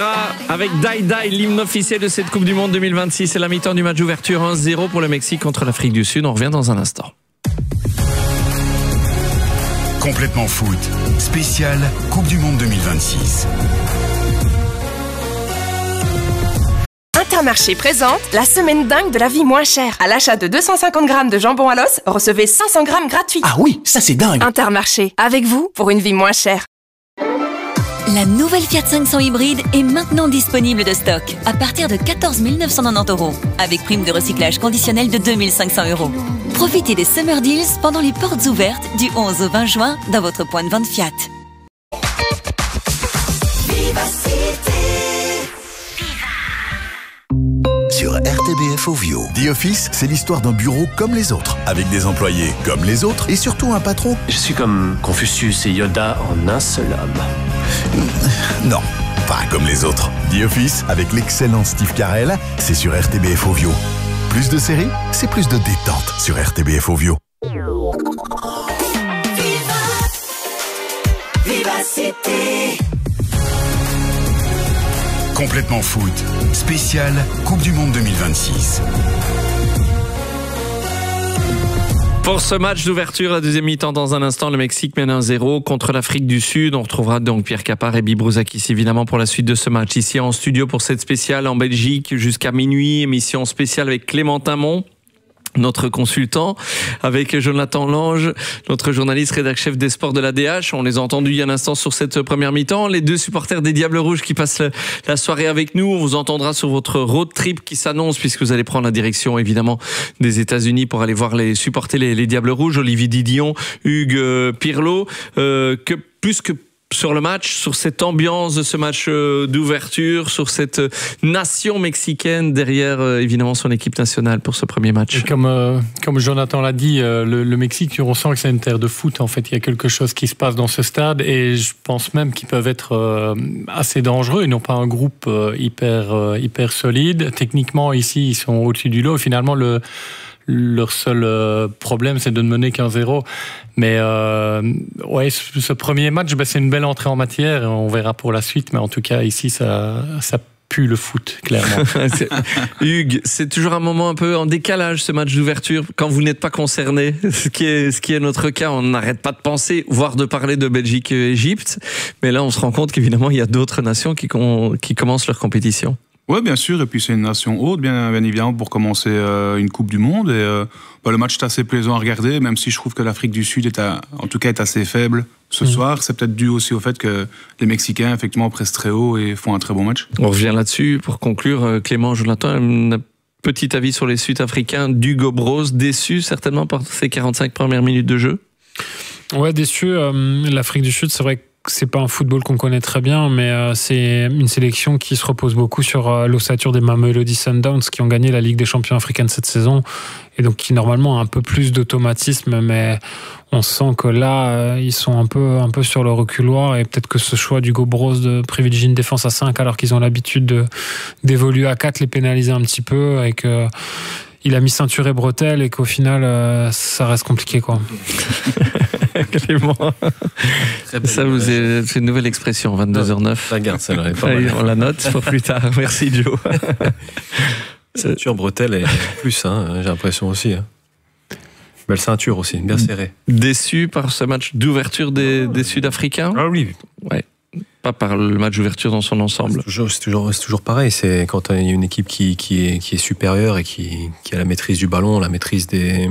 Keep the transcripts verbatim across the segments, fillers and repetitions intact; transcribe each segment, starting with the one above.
Avec Dai Dai, l'hymne officiel de cette Coupe du Monde deux mille vingt-six. C'est la mi-temps du match d'ouverture un zéro pour le Mexique contre l'Afrique du Sud. On revient dans un instant. Complètement foot, spécial Coupe du Monde deux mille vingt-six. Intermarché présente la semaine dingue de la vie moins chère. À l'achat de deux cent cinquante grammes de jambon à l'os, recevez cinq cents grammes gratuits. Ah oui, ça c'est dingue. Intermarché, avec vous pour une vie moins chère. La nouvelle Fiat cinq cents hybride est maintenant disponible de stock à partir de quatorze mille neuf cent quatre-vingt-dix euros avec prime de recyclage conditionnelle de deux mille cinq cents euros. Profitez des Summer Deals pendant les portes ouvertes du onze au vingt juin dans votre point de vente Fiat. Sur R T B F Ovio. The Office, c'est l'histoire d'un bureau comme les autres, avec des employés comme les autres et surtout un patron. Je suis comme Confucius et Yoda en un seul homme. Non, pas comme les autres. The Office, avec l'excellent Steve Carell, c'est sur R T B F Ovio. Plus de séries, c'est plus de détente sur R T B F Ovio. Viva, Vivacité. Complètement foot, spécial Coupe du Monde deux mille vingt-six. Pour ce match d'ouverture, la deuxième mi-temps dans un instant, le Mexique mène un zéro contre l'Afrique du Sud. On retrouvera donc Pierre Capard et Bibrouzakis évidemment pour la suite de ce match. Ici en studio pour cette spéciale en Belgique jusqu'à minuit, émission spéciale avec Clément Tamon, notre consultant, avec Jonathan Lange, notre journaliste rédac chef des sports de l'A D H. On les a entendus il y a un instant sur cette première mi-temps. Les deux supporters des Diables Rouges qui passent la soirée avec nous. On vous entendra sur votre road trip qui s'annonce puisque vous allez prendre la direction évidemment des États-Unis pour aller voir les supporter les, les Diables Rouges. Olivier Didion, Hugues euh, Pirlo, euh, que plus que sur le match, sur cette ambiance de ce match d'ouverture, sur cette nation mexicaine derrière évidemment son équipe nationale pour ce premier match. Et comme, euh, comme Jonathan l'a dit, euh, le, le Mexique, on ressent que c'est une terre de foot. En fait, il y a quelque chose qui se passe dans ce stade et je pense même qu'ils peuvent être euh, assez dangereux. Ils n'ont pas un groupe euh, hyper, euh, hyper solide. Techniquement, ici, ils sont au-dessus du lot. Finalement, le Leur seul euh, problème, c'est de ne mener qu'un zéro. Mais euh, ouais, ce, ce premier match, ben, c'est une belle entrée en matière. On verra pour la suite. Mais en tout cas, ici, ça, ça pue le foot, clairement. c'est, Hugues, c'est toujours un moment un peu en décalage, ce match d'ouverture, quand vous n'êtes pas concerné. Ce qui est, ce qui est notre cas. On n'arrête pas de penser, voire de parler de Belgique et Égypte. Mais là, on se rend compte qu'évidemment, il y a d'autres nations qui, con, qui commencent leur compétition. Oui, bien sûr, et puis c'est une nation haute, bien, bien évidemment, pour commencer euh, une Coupe du Monde. Et euh, bah, le match est assez plaisant à regarder, même si je trouve que l'Afrique du Sud est, à, en tout cas, est assez faible ce mmh. soir. C'est peut-être dû aussi au fait que les Mexicains, effectivement, pressent très haut et font un très bon match. On revient là-dessus. Pour conclure, Clément, Jonathan, un petit avis sur les Sud-Africains d'Hugo Broos, déçu certainement par ces quarante-cinq premières minutes de jeu. Ouais, déçu. Euh, L'Afrique du Sud, c'est vrai que c'est pas un football qu'on connaît très bien, mais euh, c'est une sélection qui se repose beaucoup sur euh, l'ossature des Mamelodi Sundowns qui ont gagné la Ligue des champions africaine cette saison et donc qui normalement a un peu plus d'automatisme, mais on sent que là euh, ils sont un peu, un peu sur le reculoir et peut-être que ce choix d'Hugo Broos de privilégier une défense à cinq alors qu'ils ont l'habitude de, d'évoluer à quatre les pénaliser un petit peu et que il a mis ceinture et bretelles et qu'au final euh, ça reste compliqué quoi. Clément. Ça vous est, c'est une nouvelle expression, vingt-deux heures neuf. La garde, celle-là. On la note pour plus tard. Merci Joe. Ceinture, bretelle et plus, hein, j'ai l'impression aussi. Hein. Belle ceinture aussi, bien serrée. Déçu par ce match d'ouverture des, des Sud-Africains ? Ah oui. Ouais. Pas par le match d'ouverture dans son ensemble. C'est toujours, c'est toujours, c'est toujours pareil. C'est quand il y a une équipe qui, qui, est, qui est supérieure et qui, qui a la maîtrise du ballon, la maîtrise des,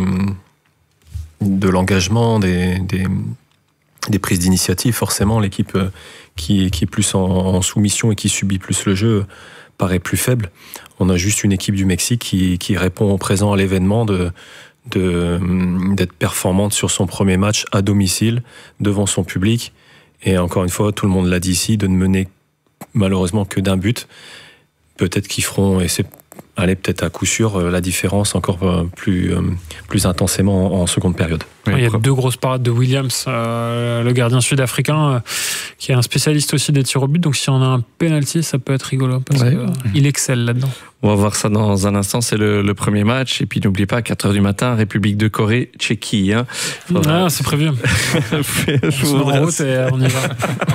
de l'engagement, des, des, des prises d'initiative. Forcément, l'équipe qui, qui est plus en, en soumission et qui subit plus le jeu paraît plus faible. On a juste une équipe du Mexique qui, qui répond au présent à l'événement de, de, d'être performante sur son premier match à domicile, devant son public. Et encore une fois, tout le monde l'a dit ici, de ne mener malheureusement que d'un but. Peut-être qu'ils feront, et c'est allez, peut-être à coup sûr, la différence encore plus, plus intensément en seconde période. Oui, il y a deux grosses parades de Williams, euh, le gardien sud-africain, euh, qui est un spécialiste aussi des tirs au but. Donc si on a un penalty, ça peut être rigolo parce ouais. qu'il excelle là-dedans. On va voir ça dans un instant, c'est le, le premier match. Et puis n'oublie pas, quatre heures du matin, République de Corée, Tchéquie. Hein. Faudra... Ah, c'est prévu. Je voudrais... en route et on y va.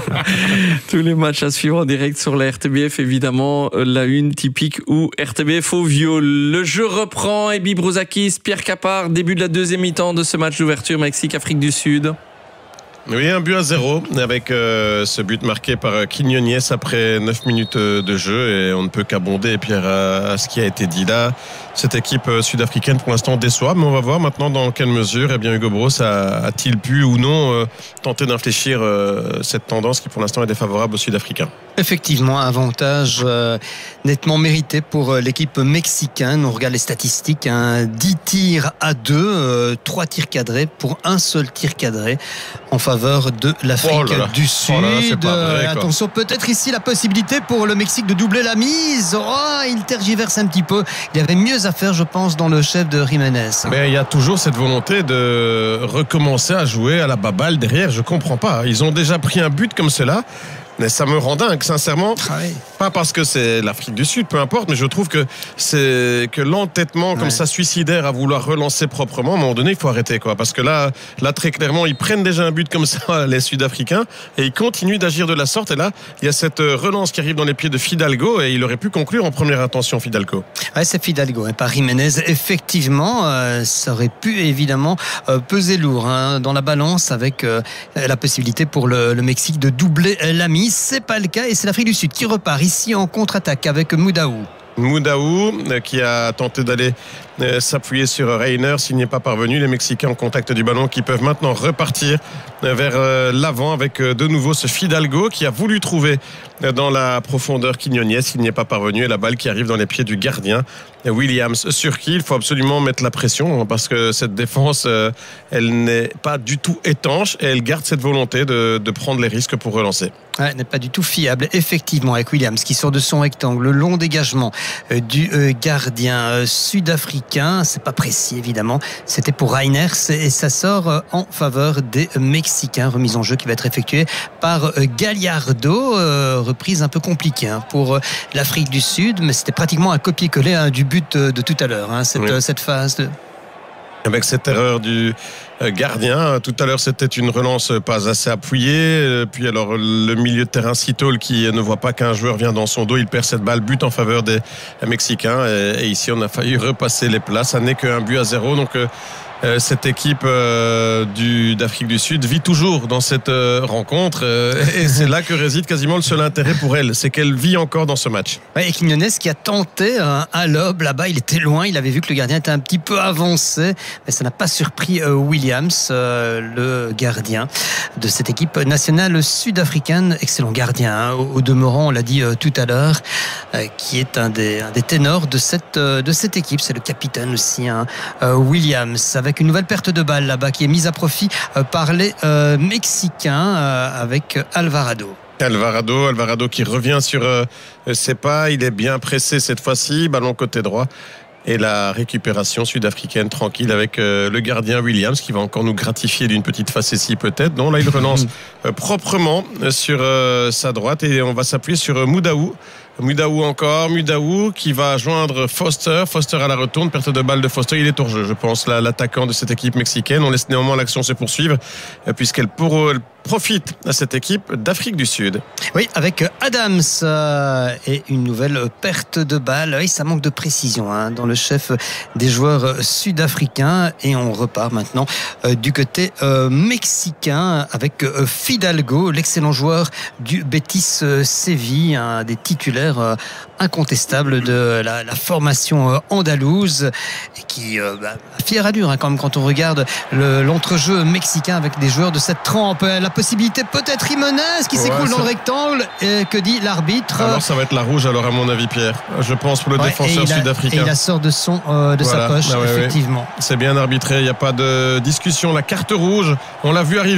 Tous les matchs à suivre en direct sur la R T B F, évidemment. La une typique ou R T B F au viol. Le jeu reprend. Ebi Brouzakis, Pierre Capard, début de la deuxième mi-temps de ce match d'ouverture Mexique-Afrique du Sud. Oui, un but à zéro avec euh, ce but marqué par Quiñones après neuf minutes de jeu et on ne peut qu'abonder, Pierre, à, à ce qui a été dit là. Cette équipe sud-africaine pour l'instant déçoit, mais on va voir maintenant dans quelle mesure eh bien, Hugo Broos a, a-t-il pu ou non euh, tenter d'infléchir euh, cette tendance qui pour l'instant est défavorable aux Sud-Africains. Effectivement, avantage euh, nettement mérité pour euh, l'équipe mexicaine. On regarde les statistiques, hein, dix tirs à deux, euh, trois tirs cadrés pour un seul tir cadré en faveur de l'Afrique oh là là. du Sud. Oh là là, c'est pas vrai, quoi. Attention, peut-être ici la possibilité pour le Mexique de doubler la mise. Oh, il tergiverse un petit peu. Il y avait mieux à faire, je pense, dans le chef de Jiménez. Mais il y a toujours cette volonté de recommencer à jouer à la baballe derrière. Je comprends pas. Ils ont déjà pris un but comme cela. Mais ça me rend dingue, sincèrement. Ah oui. Pas parce que c'est l'Afrique du Sud, peu importe, mais je trouve que c'est que l'entêtement ouais. comme ça suicidaire à vouloir relancer proprement, à un moment donné, il faut arrêter, quoi. Parce que là, là très clairement, ils prennent déjà un but comme ça, les Sud-Africains, et ils continuent d'agir de la sorte. Et là, il y a cette relance qui arrive dans les pieds de Fidalgo, et il aurait pu conclure en première intention, Fidalgo. Ouais, c'est Fidalgo, et pas Jiménez. Effectivement, euh, ça aurait pu évidemment euh, peser lourd hein, dans la balance avec euh, la possibilité pour le, le Mexique de doubler la mise. C'est pas le cas et c'est l'Afrique du Sud qui repart ici en contre-attaque avec Moudaou. Moudaou qui a tenté d'aller s'appuyer sur Reiner, s'il n'y est pas parvenu. Les Mexicains en contact du ballon qui peuvent maintenant repartir vers l'avant avec de nouveau ce Fidalgo qui a voulu trouver dans la profondeur Quiñones, il n'y est pas parvenu et la balle qui arrive dans les pieds du gardien Williams, sur qui il faut absolument mettre la pression parce que cette défense elle n'est pas du tout étanche et elle garde cette volonté de, de prendre les risques pour relancer. Ouais, elle n'est pas du tout fiable effectivement avec Williams qui sort de son rectangle, le long dégagement du gardien sud-africain, c'est pas précis évidemment, c'était pour Reiner et ça sort en faveur des Mexicains, remise en jeu qui va être effectuée par Gallardo, reprise un peu compliquée hein, pour l'Afrique du Sud, mais c'était pratiquement un copier-coller hein, du but de tout à l'heure, hein, cette, oui. cette phase de... Avec cette erreur du gardien, tout à l'heure c'était une relance pas assez appuyée, puis alors le milieu de terrain Citol qui ne voit pas qu'un joueur vient dans son dos, il perd cette balle, but en faveur des Mexicains et ici on a failli repasser les plats, ça n'est qu'un but à zéro, donc Euh, cette équipe euh, du, d'Afrique du Sud vit toujours dans cette euh, rencontre euh, et c'est là que réside quasiment le seul intérêt pour elle, c'est qu'elle vit encore dans ce match. Ouais, et Quiñones qui a tenté hein, un lob là-bas, il était loin, il avait vu que le gardien était un petit peu avancé, mais ça n'a pas surpris euh, Williams, euh, le gardien de cette équipe nationale sud-africaine, excellent gardien hein, au, au demeurant, on l'a dit euh, tout à l'heure, euh, qui est un des, un des ténors de cette, euh, de cette équipe, c'est le capitaine aussi hein, euh, Williams, avec une nouvelle perte de balle là-bas qui est mise à profit par les euh, Mexicains euh, avec Alvarado. Alvarado, Alvarado qui revient sur euh, ses pas, il est bien pressé cette fois-ci, ballon côté droit. Et la récupération sud-africaine tranquille avec euh, le gardien Williams qui va encore nous gratifier d'une petite facétie peut-être. Non, là il relance euh, proprement sur euh, sa droite et on va s'appuyer sur euh, Moudaou. Moudaou encore, Moudaou qui va joindre Foster. Foster à la retourne, perte de balle de Foster, il est hors jeu, je pense, là, l'attaquant de cette équipe mexicaine. On laisse néanmoins l'action se poursuivre puisqu'elle pour, elle profite à cette équipe d'Afrique du Sud. Oui, avec Adams euh, et une nouvelle perte de balle. Oui, ça manque de précision hein, dans le chef des joueurs sud-africains et on repart maintenant euh, du côté euh, mexicain avec euh, Fidalgo, l'excellent joueur du Betis euh, Séville, un des titulaires euh, incontestables de la, la formation euh, andalouse et qui euh, bah, fière allure hein, quand même quand on regarde le, l'entrejeu mexicain avec des joueurs de cette trempe. La possibilité peut-être Jiménez qui ouais, s'écoule ça... dans le rectangle et que dit l'arbitre? Alors ça va être la rouge alors à mon avis Pierre, je pense pour le ouais, défenseur sud-africain. Et il la sort de, son, euh, de voilà. sa poche ah ouais, effectivement. Ouais. C'est bien arbitré, il n'y a pas de discussion, la carte rouge, on l'a vu arriver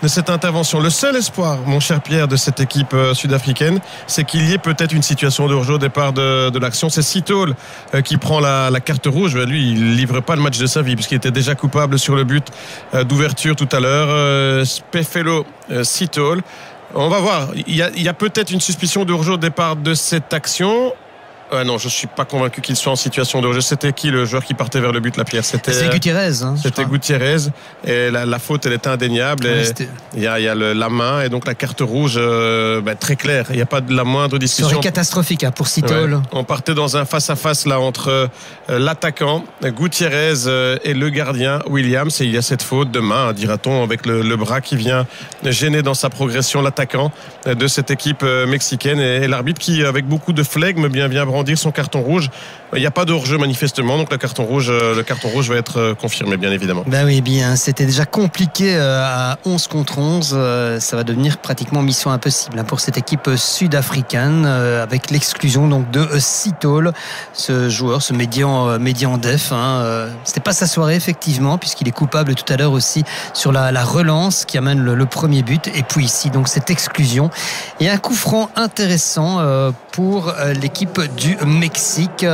de cette intervention. Le seul espoir, mon cher Pierre, de cette équipe euh, sud-africaine, c'est qu'il y ait peut-être une situation de hors-jeu au départ de, de l'action. C'est Sitole euh, qui prend la, la carte rouge. Ben, lui, il livre pas le match de sa vie puisqu'il était déjà coupable sur le but euh, d'ouverture tout à l'heure. Euh, Spefelo euh, Sitole. On va voir. Il y a, il y a peut-être une suspicion de hors-jeu au départ de cette action. Euh, non, je ne suis pas convaincu qu'il soit en situation de hors-jeu. C'était qui le joueur qui partait vers le but, la Pierre? C'était C'est Gutiérrez. Hein, c'était Gutiérrez. Et la, la faute, elle était indéniable. Ouais, et il y a, il y a le, la main et donc la carte rouge, euh, ben, très claire. Il n'y a pas de la moindre discussion. Ce serait catastrophique hein, pour Sitole. Ouais. On partait dans un face-à-face là entre euh, l'attaquant Gutiérrez euh, et le gardien Williams. Et il y a cette faute de main, hein, dira-t-on, avec le, le bras qui vient gêner dans sa progression l'attaquant euh, de cette équipe euh, mexicaine. Et, et l'arbitre qui, avec beaucoup de flegme, bien vient brandir son carton rouge. Il n'y a pas de hors-jeu manifestement, donc le carton rouge, le carton rouge va être confirmé, bien évidemment. Ben oui, bien, c'était déjà compliqué à onze contre onze. Ça va devenir pratiquement mission impossible pour cette équipe sud-africaine, avec l'exclusion donc de Sitole, ce joueur, ce médian, médian def. Hein. C'était pas sa soirée effectivement, puisqu'il est coupable tout à l'heure aussi sur la, la relance qui amène le, le premier but. Et puis ici, donc cette exclusion et un coup franc intéressant pour l'équipe du Mexique.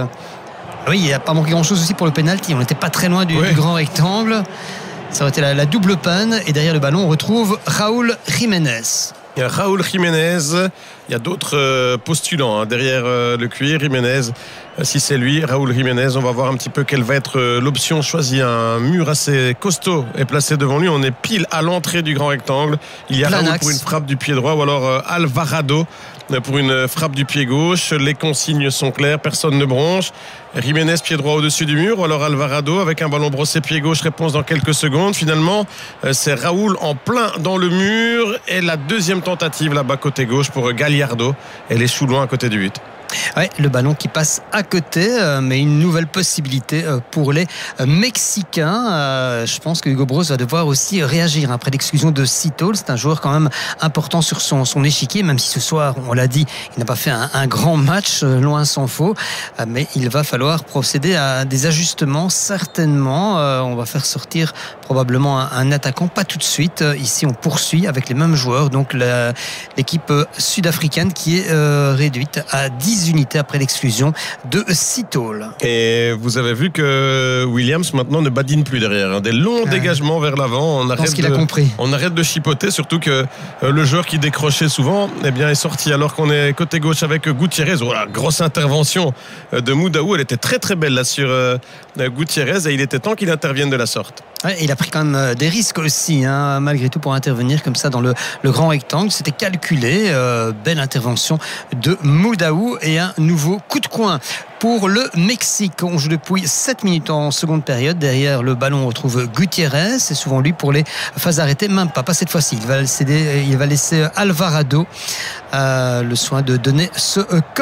Oui, il n'y a pas manqué grand-chose aussi pour le penalty. On n'était pas très loin du, oui. du grand rectangle. Ça aurait été la, la double panne. Et derrière le ballon, on retrouve Raúl Jiménez. Il y a Raúl Jiménez. Il y a d'autres postulants hein, derrière le cuir. Jiménez, si c'est lui, Raúl Jiménez, on va voir un petit peu quelle va être l'option choisie. Un mur assez costaud est placé devant lui. On est pile à l'entrée du grand rectangle. Il y a Raúl pour une frappe du pied droit ou alors Alvarado pour une frappe du pied gauche. Les consignes sont claires, personne ne bronche. Jiménez pied droit au-dessus du mur ou alors Alvarado avec un ballon brossé pied gauche, réponse dans quelques secondes. Finalement, c'est Raúl en plein dans le mur et la deuxième tentative là-bas côté gauche pour Gallardo. Elle échoue loin à côté du but. Ouais, le ballon qui passe à côté, euh, mais une nouvelle possibilité euh, pour les euh, Mexicains. Euh, je pense que Hugo Broos va devoir aussi réagir après l'exclusion de Sitole. C'est un joueur quand même important sur son, son échiquier, même si ce soir, on l'a dit, il n'a pas fait un, un grand match, euh, loin s'en faut. Euh, mais il va falloir procéder à des ajustements, certainement. Euh, on va faire sortir probablement un, un attaquant, pas tout de suite. Euh, ici, on poursuit avec les mêmes joueurs. Donc la, l'équipe sud-africaine qui est euh, réduite à dix unités après l'exclusion de Sitole. Et vous avez vu que Williams maintenant ne badine plus derrière. Hein. Des longs ouais. dégagements vers l'avant. On arrête, qu'il de, a compris. on arrête de chipoter, surtout que euh, le joueur qui décrochait souvent eh bien, est sorti alors qu'on est côté gauche avec Gutiérrez. Oh, la grosse intervention de Moudaou. Elle était très très belle là sur euh, Gutiérrez et il était temps qu'il intervienne de la sorte. Ouais, il a pris quand même des risques aussi, hein, malgré tout, pour intervenir comme ça dans le, le grand rectangle. C'était calculé. Euh, belle intervention de Moudaou et un nouveau coup de coin pour le Mexique. On joue depuis sept minutes en seconde période. Derrière le ballon, on retrouve Gutiérrez. C'est souvent lui pour les phases arrêtées. Même pas, pas cette fois-ci. Il va, céder, il va laisser Alvarado euh, le soin de donner ce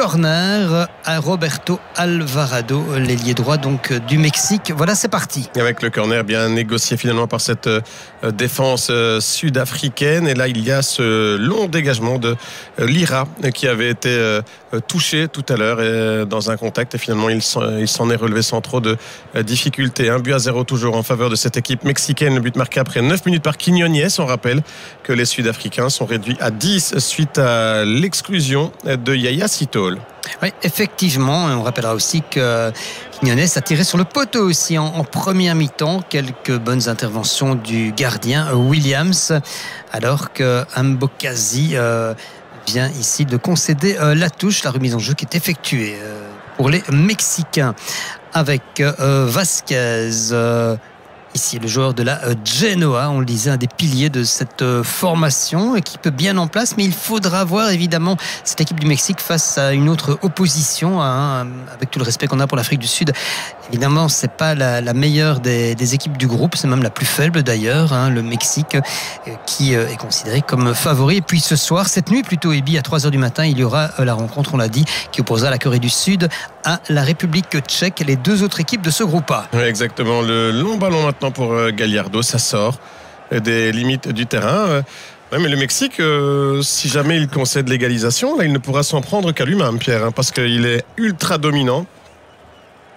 corner à Roberto Alvarado, l'ailier droit donc du Mexique. Voilà, c'est parti. Avec le corner bien négocié finalement par cette euh, défense euh, sud-africaine. Et là, il y a ce long dégagement de euh, Lira qui avait été euh, touché tout à l'heure et, dans un contact. Et finalement, il s'en, il s'en est relevé sans trop de euh, difficultés. Un but à zéro toujours en faveur de cette équipe mexicaine. Le but marqué après neuf minutes par Quiñones. On rappelle que les Sud-Africains sont réduits à dix suite à l'exclusion de Yaya Sitole. Oui, effectivement. On rappellera aussi que Quiñones a tiré sur le poteau aussi en, en première mi-temps. Quelques bonnes interventions du gardien Williams, alors que Mbokazi euh, vient ici de concéder euh, la touche, la remise en jeu qui est effectuée euh, pour les Mexicains avec euh, Vasquez. Euh, Ici, le joueur de la Genoa, on le disait, un des piliers de cette formation, équipe bien en place, mais il faudra voir évidemment cette équipe du Mexique face à une autre opposition, hein, avec tout le respect qu'on a pour l'Afrique du Sud. Évidemment, c'est pas la, la meilleure des, des équipes du groupe, c'est même la plus faible d'ailleurs, hein, le Mexique, qui est considéré comme favori. Et puis ce soir, cette nuit plutôt, Ebi, à trois heures du matin, il y aura la rencontre, on l'a dit, qui opposera la Corée du Sud à la République tchèque, les deux autres équipes de ce groupe A. Oui, exactement. Le long ballon maintenant pour Gallardo, ça sort des limites du terrain. Ouais, mais le Mexique, euh, si jamais il concède l'égalisation, là, il ne pourra s'en prendre qu'à lui-même, Pierre, hein, parce qu'il est ultra dominant.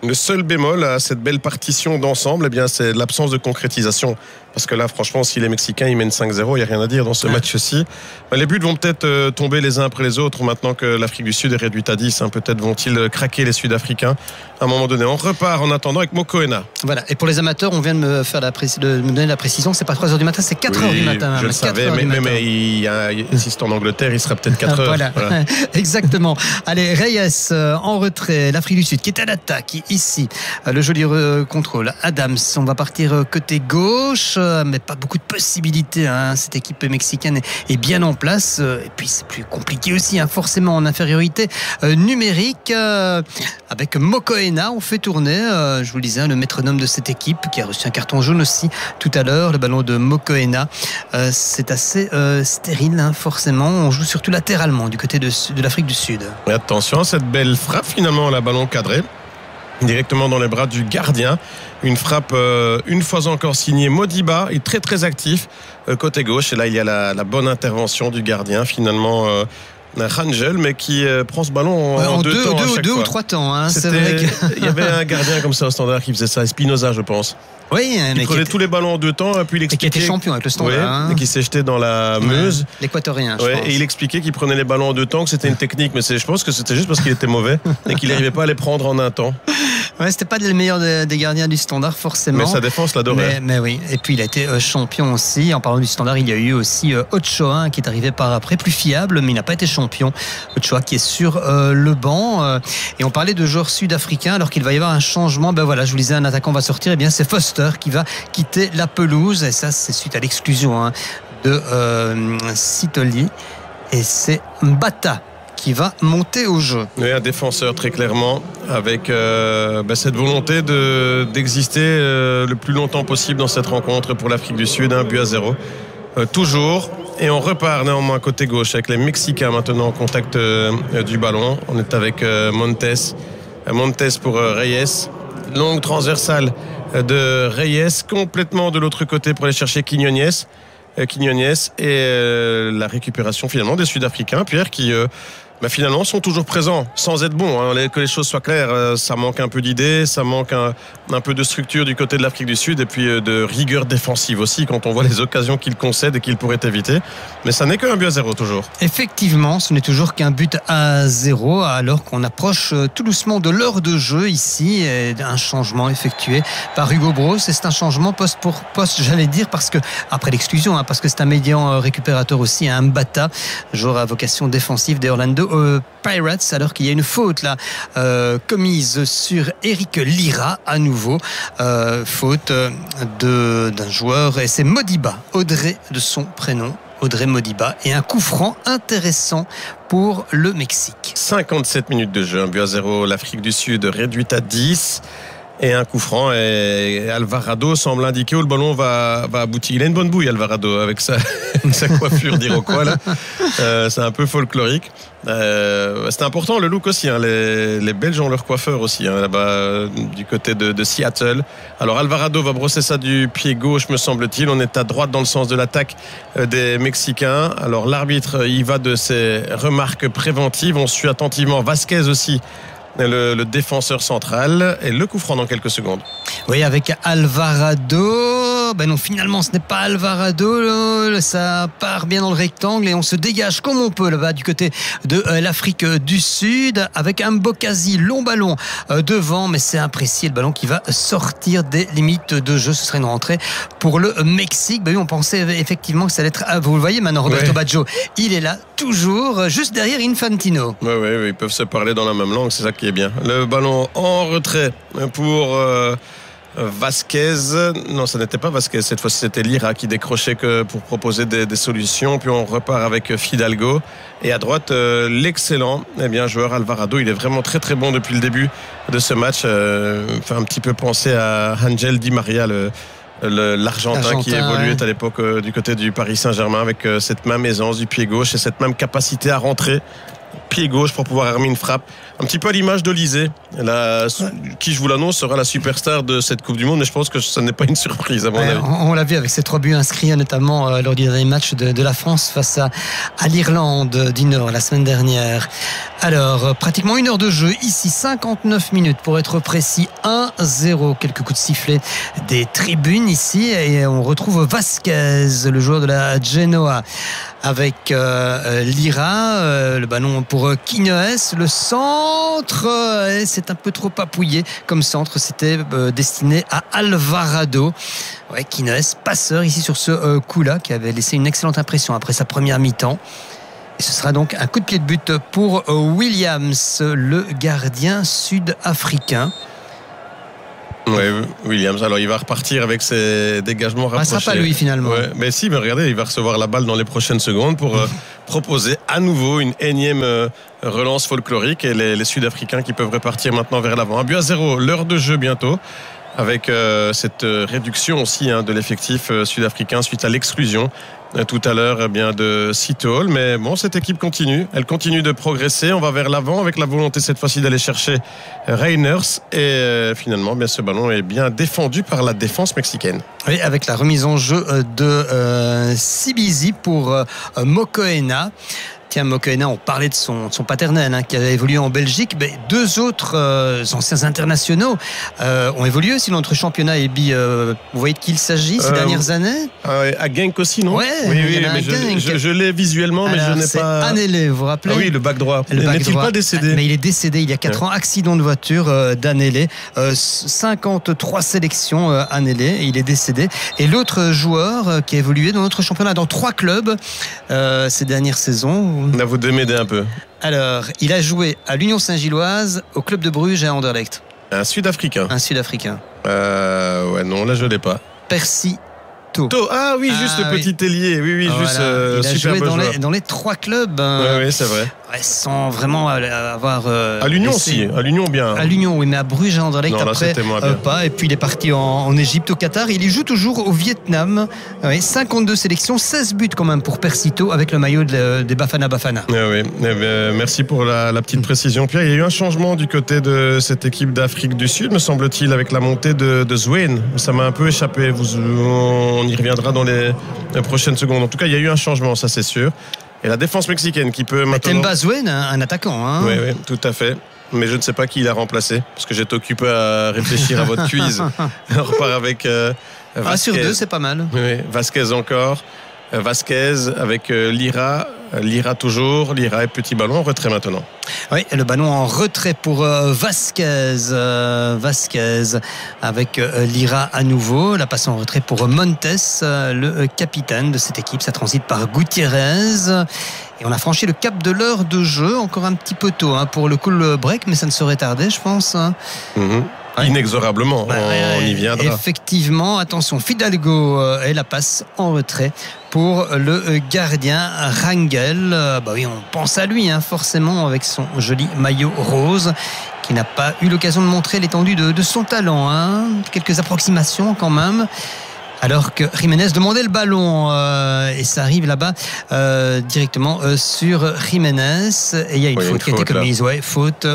Le seul bémol à cette belle partition d'ensemble, eh bien, c'est l'absence de concrétisation. Parce que là, franchement, si les Mexicains ils mènent cinq zéro, il n'y a rien à dire dans ce ouais. match-ci. Ben, les buts vont peut-être euh, tomber les uns après les autres maintenant que l'Afrique du Sud est réduite à dix. Hein. Peut-être vont-ils craquer les Sud-Africains à un moment donné. On repart en attendant avec Mokoena. Voilà. Et pour les amateurs, on vient de me, faire la préci- de me donner la précision. C'est pas trois heures du matin, c'est quatre heures oui, du matin. Je le savais, mais, mais, mais il y a, si c'est en Angleterre, il sera peut-être quatre heures. Voilà. voilà. Exactement. Allez, Reyes euh, en retrait. L'Afrique du Sud qui est à l'attaque ici. Euh, le joli euh, contrôle. Adams, on va partir euh, côté gauche, euh, mais pas beaucoup de possibilités. Hein. Cette équipe mexicaine est bien en place. Et puis c'est plus compliqué aussi, hein, forcément en infériorité euh, numérique. Euh, avec Mokoena, on fait tourner, euh, je vous le disais, hein, le métronome de cette équipe qui a reçu un carton jaune aussi tout à l'heure. Le ballon de Mokoena, euh, c'est assez euh, stérile, hein, forcément. On joue surtout latéralement du côté de, de l'Afrique du Sud. Et attention, cette belle frappe finalement, la ballon cadré directement dans les bras du gardien. Une frappe euh, une fois encore signée Modiba, il est très très actif euh, côté gauche, et là il y a la, la bonne intervention du gardien finalement, euh, Rangel, mais qui euh, prend ce ballon en, ouais, en deux, deux temps deux, à chaque deux fois. ou trois temps, hein, c'est vrai que... Il y avait un gardien comme ça au Standard qui faisait ça, Espinoza je pense. Oui, il prenait était... tous les ballons en deux temps, et puis il expliquait... Et qui était champion avec le Standard. Ouais, hein. Et qui s'est jeté dans la Meuse. Ouais, l'équatorien, je ouais, pense. Et il expliquait qu'il prenait les ballons en deux temps, que c'était une technique, mais c'est, je pense que c'était juste parce qu'il était mauvais et qu'il n'arrivait pas à les prendre en un temps. Ouais, c'était pas le meilleur des gardiens du Standard forcément. Mais sa défense l'adorait. Mais, mais oui, et puis il a été champion aussi. En parlant du Standard, il y a eu aussi Ochoa qui est arrivé par après, plus fiable, mais il n'a pas été champion. Ochoa qui est sur euh, le banc. Euh, et on parlait de joueurs sud-africains alors qu'il va y avoir un changement. Ben voilà, je vous disais, un attaquant va sortir. Et bien c'est Foster qui va quitter la pelouse. Et ça, c'est suite à l'exclusion hein, de euh, Sitoli. Et c'est Mbata qui va monter au jeu. Oui, un défenseur très clairement avec euh, bah, cette volonté de, d'exister euh, le plus longtemps possible dans cette rencontre pour l'Afrique du Sud, un but à zéro. Euh, toujours. Et on repart néanmoins côté gauche avec les Mexicains maintenant en contact euh, du ballon. On est avec euh, Montes. Montes pour euh, Reyes. Longue transversale de Reyes, complètement de l'autre côté pour aller chercher Quiñones. Quiñones et euh, la récupération finalement des Sud-Africains, Pierre, qui euh, bah, finalement sont toujours présents sans être bons, hein. Les, que les choses soient claires, euh, ça manque un peu d'idées, ça manque un, un peu de structure du côté de l'Afrique du Sud et puis euh, de rigueur défensive aussi quand on voit les occasions qu'ils concèdent et qu'ils pourraient éviter, mais ça n'est qu'un but à zéro toujours. Effectivement, ce n'est toujours qu'un but à zéro alors qu'on approche tout doucement de l'heure de jeu ici, et un changement effectué par Hugo Broos, et c'est un changement poste pour poste, j'allais dire, parce que après l'exclusion, hein, parce que c'est un médian récupérateur aussi, un Mbata, joueur à vocation défensive des Orlando euh, Pirates, alors qu'il y a une faute là euh, commise sur Eric Lira à nouveau, euh, faute de, d'un joueur, et c'est Modiba, Audrey de son prénom, Audrey Modiba, et un coup franc intéressant pour le Mexique. cinquante-sept minutes de jeu, un but à zéro, l'Afrique du Sud réduite à dix. Et un coup franc, et Alvarado semble indiquer où le ballon va, va aboutir. Il a une bonne bouille, Alvarado, avec sa, sa coiffure d'Iroquois là. Euh, c'est un peu folklorique. Euh, c'est important le look aussi, hein. les, les Belges ont leur coiffeur aussi, hein, là-bas du côté de, de Seattle. Alors Alvarado va brosser ça du pied gauche, me semble-t-il. On est à droite dans le sens de l'attaque des Mexicains. Alors l'arbitre y va de ses remarques préventives. On suit attentivement Vasquez aussi, Le, le défenseur central, et le coup franc dans quelques secondes. Oui, avec Alvarado. Ben non, finalement, ce n'est pas Alvarado. Là. Ça part bien dans le rectangle et on se dégage comme on peut là-bas du côté de euh, l'Afrique du Sud avec un Mbokazi, long ballon euh, devant, mais c'est imprécis. Le ballon qui va sortir des limites de jeu. Ce serait une rentrée pour le Mexique. Ben oui, on pensait effectivement que ça allait être. Ah, vous le voyez maintenant, Roberto ouais. Baggio. Il est là, toujours, juste derrière Infantino. Oui, oui, oui, ils peuvent se parler dans la même langue, c'est ça qui est bien. Le ballon en retrait pour euh, Vasquez. Non, ce n'était pas Vasquez. Cette fois-ci, c'était Lira qui décrochait que pour proposer des, des solutions. Puis on repart avec Fidalgo. Et à droite, euh, l'excellent eh bien, joueur Alvarado. Il est vraiment très très bon depuis le début de ce match. Euh, fait un petit peu penser à Angel Di Maria, le Le, l'Argentin, L'Argentin qui évoluait ouais. à l'époque euh, du côté du Paris Saint-Germain avec euh, cette même aisance du pied gauche et cette même capacité à rentrer pied gauche pour pouvoir armer une frappe. Un petit peu à l'image d'Olysée, la, qui, je vous l'annonce, sera la superstar de cette Coupe du Monde, mais je pense que ce n'est pas une surprise à mon ouais, avis. On, on l'a vu avec ses trois buts inscrits, notamment euh, lors du dernier match de, de la France face à, à l'Irlande du Nord la semaine dernière. Alors, euh, pratiquement une heure de jeu, ici cinquante-neuf minutes pour être précis, un zéro. Quelques coups de sifflet des tribunes ici, et on retrouve Vasquez, le joueur de la Genoa, avec euh, Lira, euh, le ballon pour Quinoes, le centre, euh, c'est un peu trop appuyé comme centre, c'était euh, destiné à Alvarado. Ouais, Quinoes, passeur ici sur ce euh, coup-là, qui avait laissé une excellente impression après sa première mi-temps. Et ce sera donc un coup de pied de but pour euh, Williams, le gardien sud-africain. Oui, Williams. Alors, il va repartir avec ses dégagements rapprochés. Ah, ça sera pas lui, finalement. Ouais, mais si, mais regardez, il va recevoir la balle dans les prochaines secondes pour euh, proposer à nouveau une énième euh, relance folklorique, et les, les Sud-Africains qui peuvent repartir maintenant vers l'avant. Un but à zéro, l'heure de jeu bientôt, avec euh, cette euh, réduction aussi hein, de l'effectif euh, sud-africain suite à l'exclusion euh, tout à l'heure eh bien de Seattle. Mais bon, cette équipe continue, elle continue de progresser. On va vers l'avant avec la volonté cette fois-ci d'aller chercher Reiners, et euh, finalement bien, ce ballon est bien défendu par la défense mexicaine. Oui, avec la remise en jeu de euh, Sibizi pour euh, Mokoena. Tiens, Mokoena, on parlait de son, de son paternel hein, qui avait évolué en Belgique. Mais deux autres euh, anciens internationaux euh, ont évolué aussi dans notre championnat. Et puis, euh, vous voyez de qui il s'agit ces euh, dernières années euh, À Genk aussi, non? Ouais, oui, oui, mais je, je, je l'ai visuellement, mais Alors, je n'ai c'est pas. Anele, vous vous rappelez? Ah oui, le back droit. Le back N'est-il droit. pas décédé? Mais il est décédé il y a quatre ouais. ans. Accident de voiture euh, d'Anele. Euh, cinquante-trois sélections euh, Anele. Et il est décédé. Et l'autre joueur euh, qui a évolué dans notre championnat dans trois clubs euh, ces dernières saisons. À vous de m'aider un peu. Alors, il a joué à l'Union Saint-Gilloise, au club de Bruges et à Anderlecht. Un Sud-Africain. Un Sud-Africain. Euh, ouais, non, là je l'ai pas. Percy To. Ah oui, juste ah, le petit oui. ailier. Oui, oui, voilà. juste. Euh, il a super joué dans joueur. les, dans les trois clubs. Euh, oui, oui, c'est vrai. Ouais, sans vraiment avoir. Euh, à l'Union aussi. À l'Union bien. À l'Union, oui, mais à Bruges et Anderlecht non, là, après euh, pas. Et puis il est parti en, en Égypte, au Qatar. Il y joue toujours au Vietnam. Ouais, cinquante-deux sélections, seize buts quand même pour Percy To avec le maillot de, des Bafana Bafana. Ah, oui. Eh bien, merci pour la, la petite précision, Pierre. Il y a eu un changement du côté de cette équipe d'Afrique du Sud, me semble-t-il, avec la montée de, de Zouane. Ça m'a un peu échappé. Vous, on y reviendra dans les, les prochaines secondes. En tout cas, il y a eu un changement, ça c'est sûr. Et la défense mexicaine qui peut maintenant. Temba Zouane, un attaquant. Hein. Oui, oui, tout à fait. Mais je ne sais pas qui l'a remplacé, parce que j'étais occupé à réfléchir à votre quiz. On repart avec euh, Vasquez. Un sur deux, c'est pas mal. Oui, Vasquez encore. Vasquez avec euh, Lira. Lira toujours. Lira et petit ballon en retrait maintenant. Oui, le ballon en retrait pour euh, Vasquez. Euh, Vasquez avec euh, Lira à nouveau. La passe en retrait pour Montes, euh, le euh, capitaine de cette équipe. Ça transite par Gutiérrez. Et on a franchi le cap de l'heure de jeu. Encore un petit peu tôt hein, pour le cool break, mais ça ne saurait tarder, je pense. Mm-hmm. Ouais. Inexorablement, bah, on, on y viendra. Effectivement, attention, Fidalgo euh, et la passe en retrait pour le gardien Rangel. Euh, bah oui, on pense à lui, hein, forcément, avec son joli maillot rose, qui n'a pas eu l'occasion de montrer l'étendue de, de son talent. Hein. Quelques approximations quand même. Alors que Jiménez demandait le ballon euh, et ça arrive là-bas euh, directement euh, sur Jiménez. Et il y a une oui, faute une qui a été commise. Ouais, faute.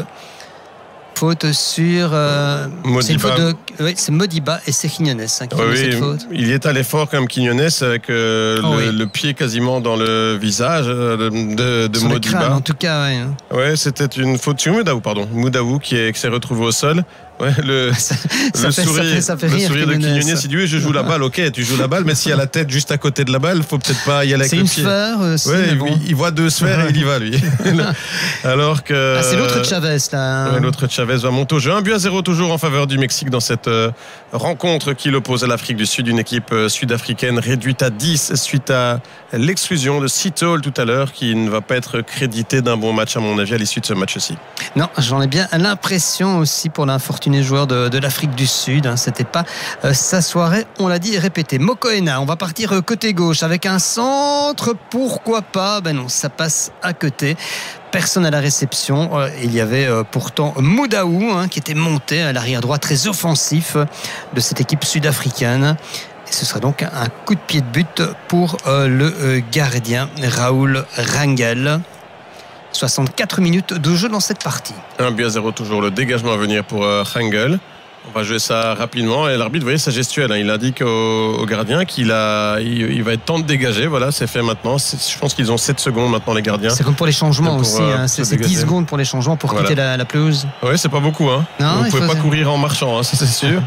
Faute sur. Euh, c'est, une faute de, oui, c'est Modiba et c'est Quiñones hein, qui a oui, cette faute. Il y est allé fort comme Quiñones avec euh, oh, le, oui. le pied quasiment dans le visage de, de, de sur Modiba. Le crâne, en tout cas, oui. Ouais, c'était une faute sur Moudaou, pardon. Moudaou qui, est, qui s'est retrouvé au sol. Ouais, le, ça, ça le fait, sourire, ça fait, ça fait le rire, sourire de Quiñones, il dit oui, je joue la balle, ok, tu joues la balle, mais s'il y a la tête juste à côté de la balle, il faut peut-être pas y aller avec c'est le pied. C'est une sphère aussi. Ouais, il, bon. il voit deux sphères et il y va, lui. Alors que. Ah, c'est l'autre Chavez, là. Ouais, l'autre Chavez va monter au jeu. Un but à zéro toujours en faveur du Mexique dans cette euh, rencontre qui l'oppose à l'Afrique du Sud, une équipe euh, sud-africaine réduite à dix suite à l'exclusion de Seattle tout à l'heure, qui ne va pas être crédité d'un bon match, à mon avis, à l'issue de ce match-ci. Non, j'en ai bien l'impression aussi pour l'infortuné joueur de, de l'Afrique du Sud. Hein, c'était pas euh, sa soirée, on l'a dit et répété. Mokoena, on va partir euh, côté gauche avec un centre, pourquoi pas? Ben non, ça passe à côté. Personne à la réception. Euh, il y avait euh, pourtant Moudaou hein, qui était monté à l'arrière droit, très offensif de cette équipe sud-africaine. Et ce sera donc un coup de pied de but pour euh, le euh, gardien Raoul Rangel. soixante-quatre minutes de jeu dans cette partie. Un but à zéro toujours, le dégagement à venir pour euh, Hengel. On va jouer ça rapidement et l'arbitre, vous voyez sa gestuelle, hein, il indique au, au gardien qu'il a, il, il va être temps de dégager. Voilà, c'est fait maintenant. C'est, je pense qu'ils ont sept secondes maintenant les gardiens. C'est comme pour les changements pour, aussi, hein, c'est, c'est dix secondes pour les changements pour voilà. quitter la, la pelouse. Oui, c'est pas beaucoup. Hein. Non, vous ne pouvez pas faire... courir en marchant, hein, ça c'est sûr.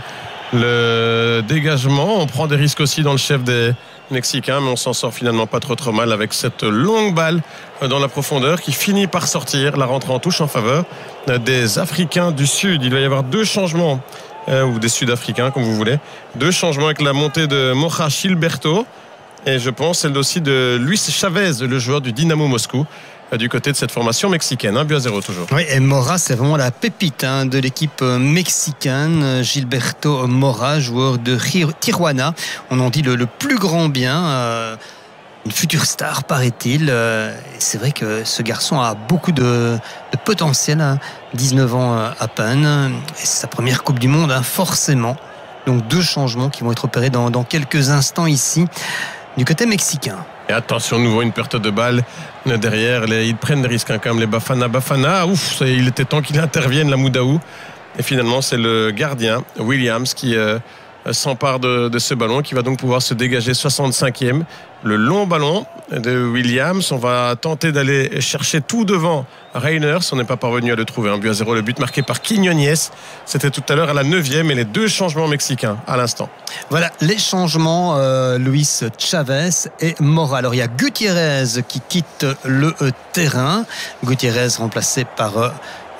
Le dégagement, on prend des risques aussi dans le chef des Mexicains, mais on s'en sort finalement pas trop trop mal avec cette longue balle dans la profondeur qui finit par sortir. La rentrée en touche en faveur des Africains du Sud. Il va y avoir deux changements, euh, ou des Sud-Africains comme vous voulez. Deux changements avec la montée de Moja Gilberto et je pense celle aussi de Luis Chavez, le joueur du Dynamo Moscou, du côté de cette formation mexicaine. Un but à zéro toujours. Oui, et Mora, c'est vraiment la pépite hein, de l'équipe mexicaine. Gilberto Mora, joueur de Tijuana. On en dit le, le plus grand bien. Euh, une future star, paraît-il. Euh, c'est vrai que ce garçon a beaucoup de, de potentiel. Hein, dix-neuf ans à peine. Et c'est sa première Coupe du Monde, hein, forcément. Donc deux changements qui vont être opérés dans, dans quelques instants ici, du côté mexicain. Et attention, nouveau une perte de balle derrière. Les, ils prennent des risques hein, quand même, les Bafana. Bafana, ouf, il était temps qu'il intervienne, la Moudaou. Et finalement, c'est le gardien, Williams, qui euh, s'empare de, de ce ballon, qui va donc pouvoir se dégager soixante-cinquième. Le long ballon de Williams, on va tenter d'aller chercher tout devant Reiners. On n'est pas parvenu à le trouver. Un but à zéro, le but marqué par Quiñones. C'était tout à l'heure à la neuvième et les deux changements mexicains à l'instant. Voilà les changements, euh, Luis Chavez et Mora. Alors il y a Gutiérrez qui quitte le euh, terrain. Gutiérrez remplacé par euh,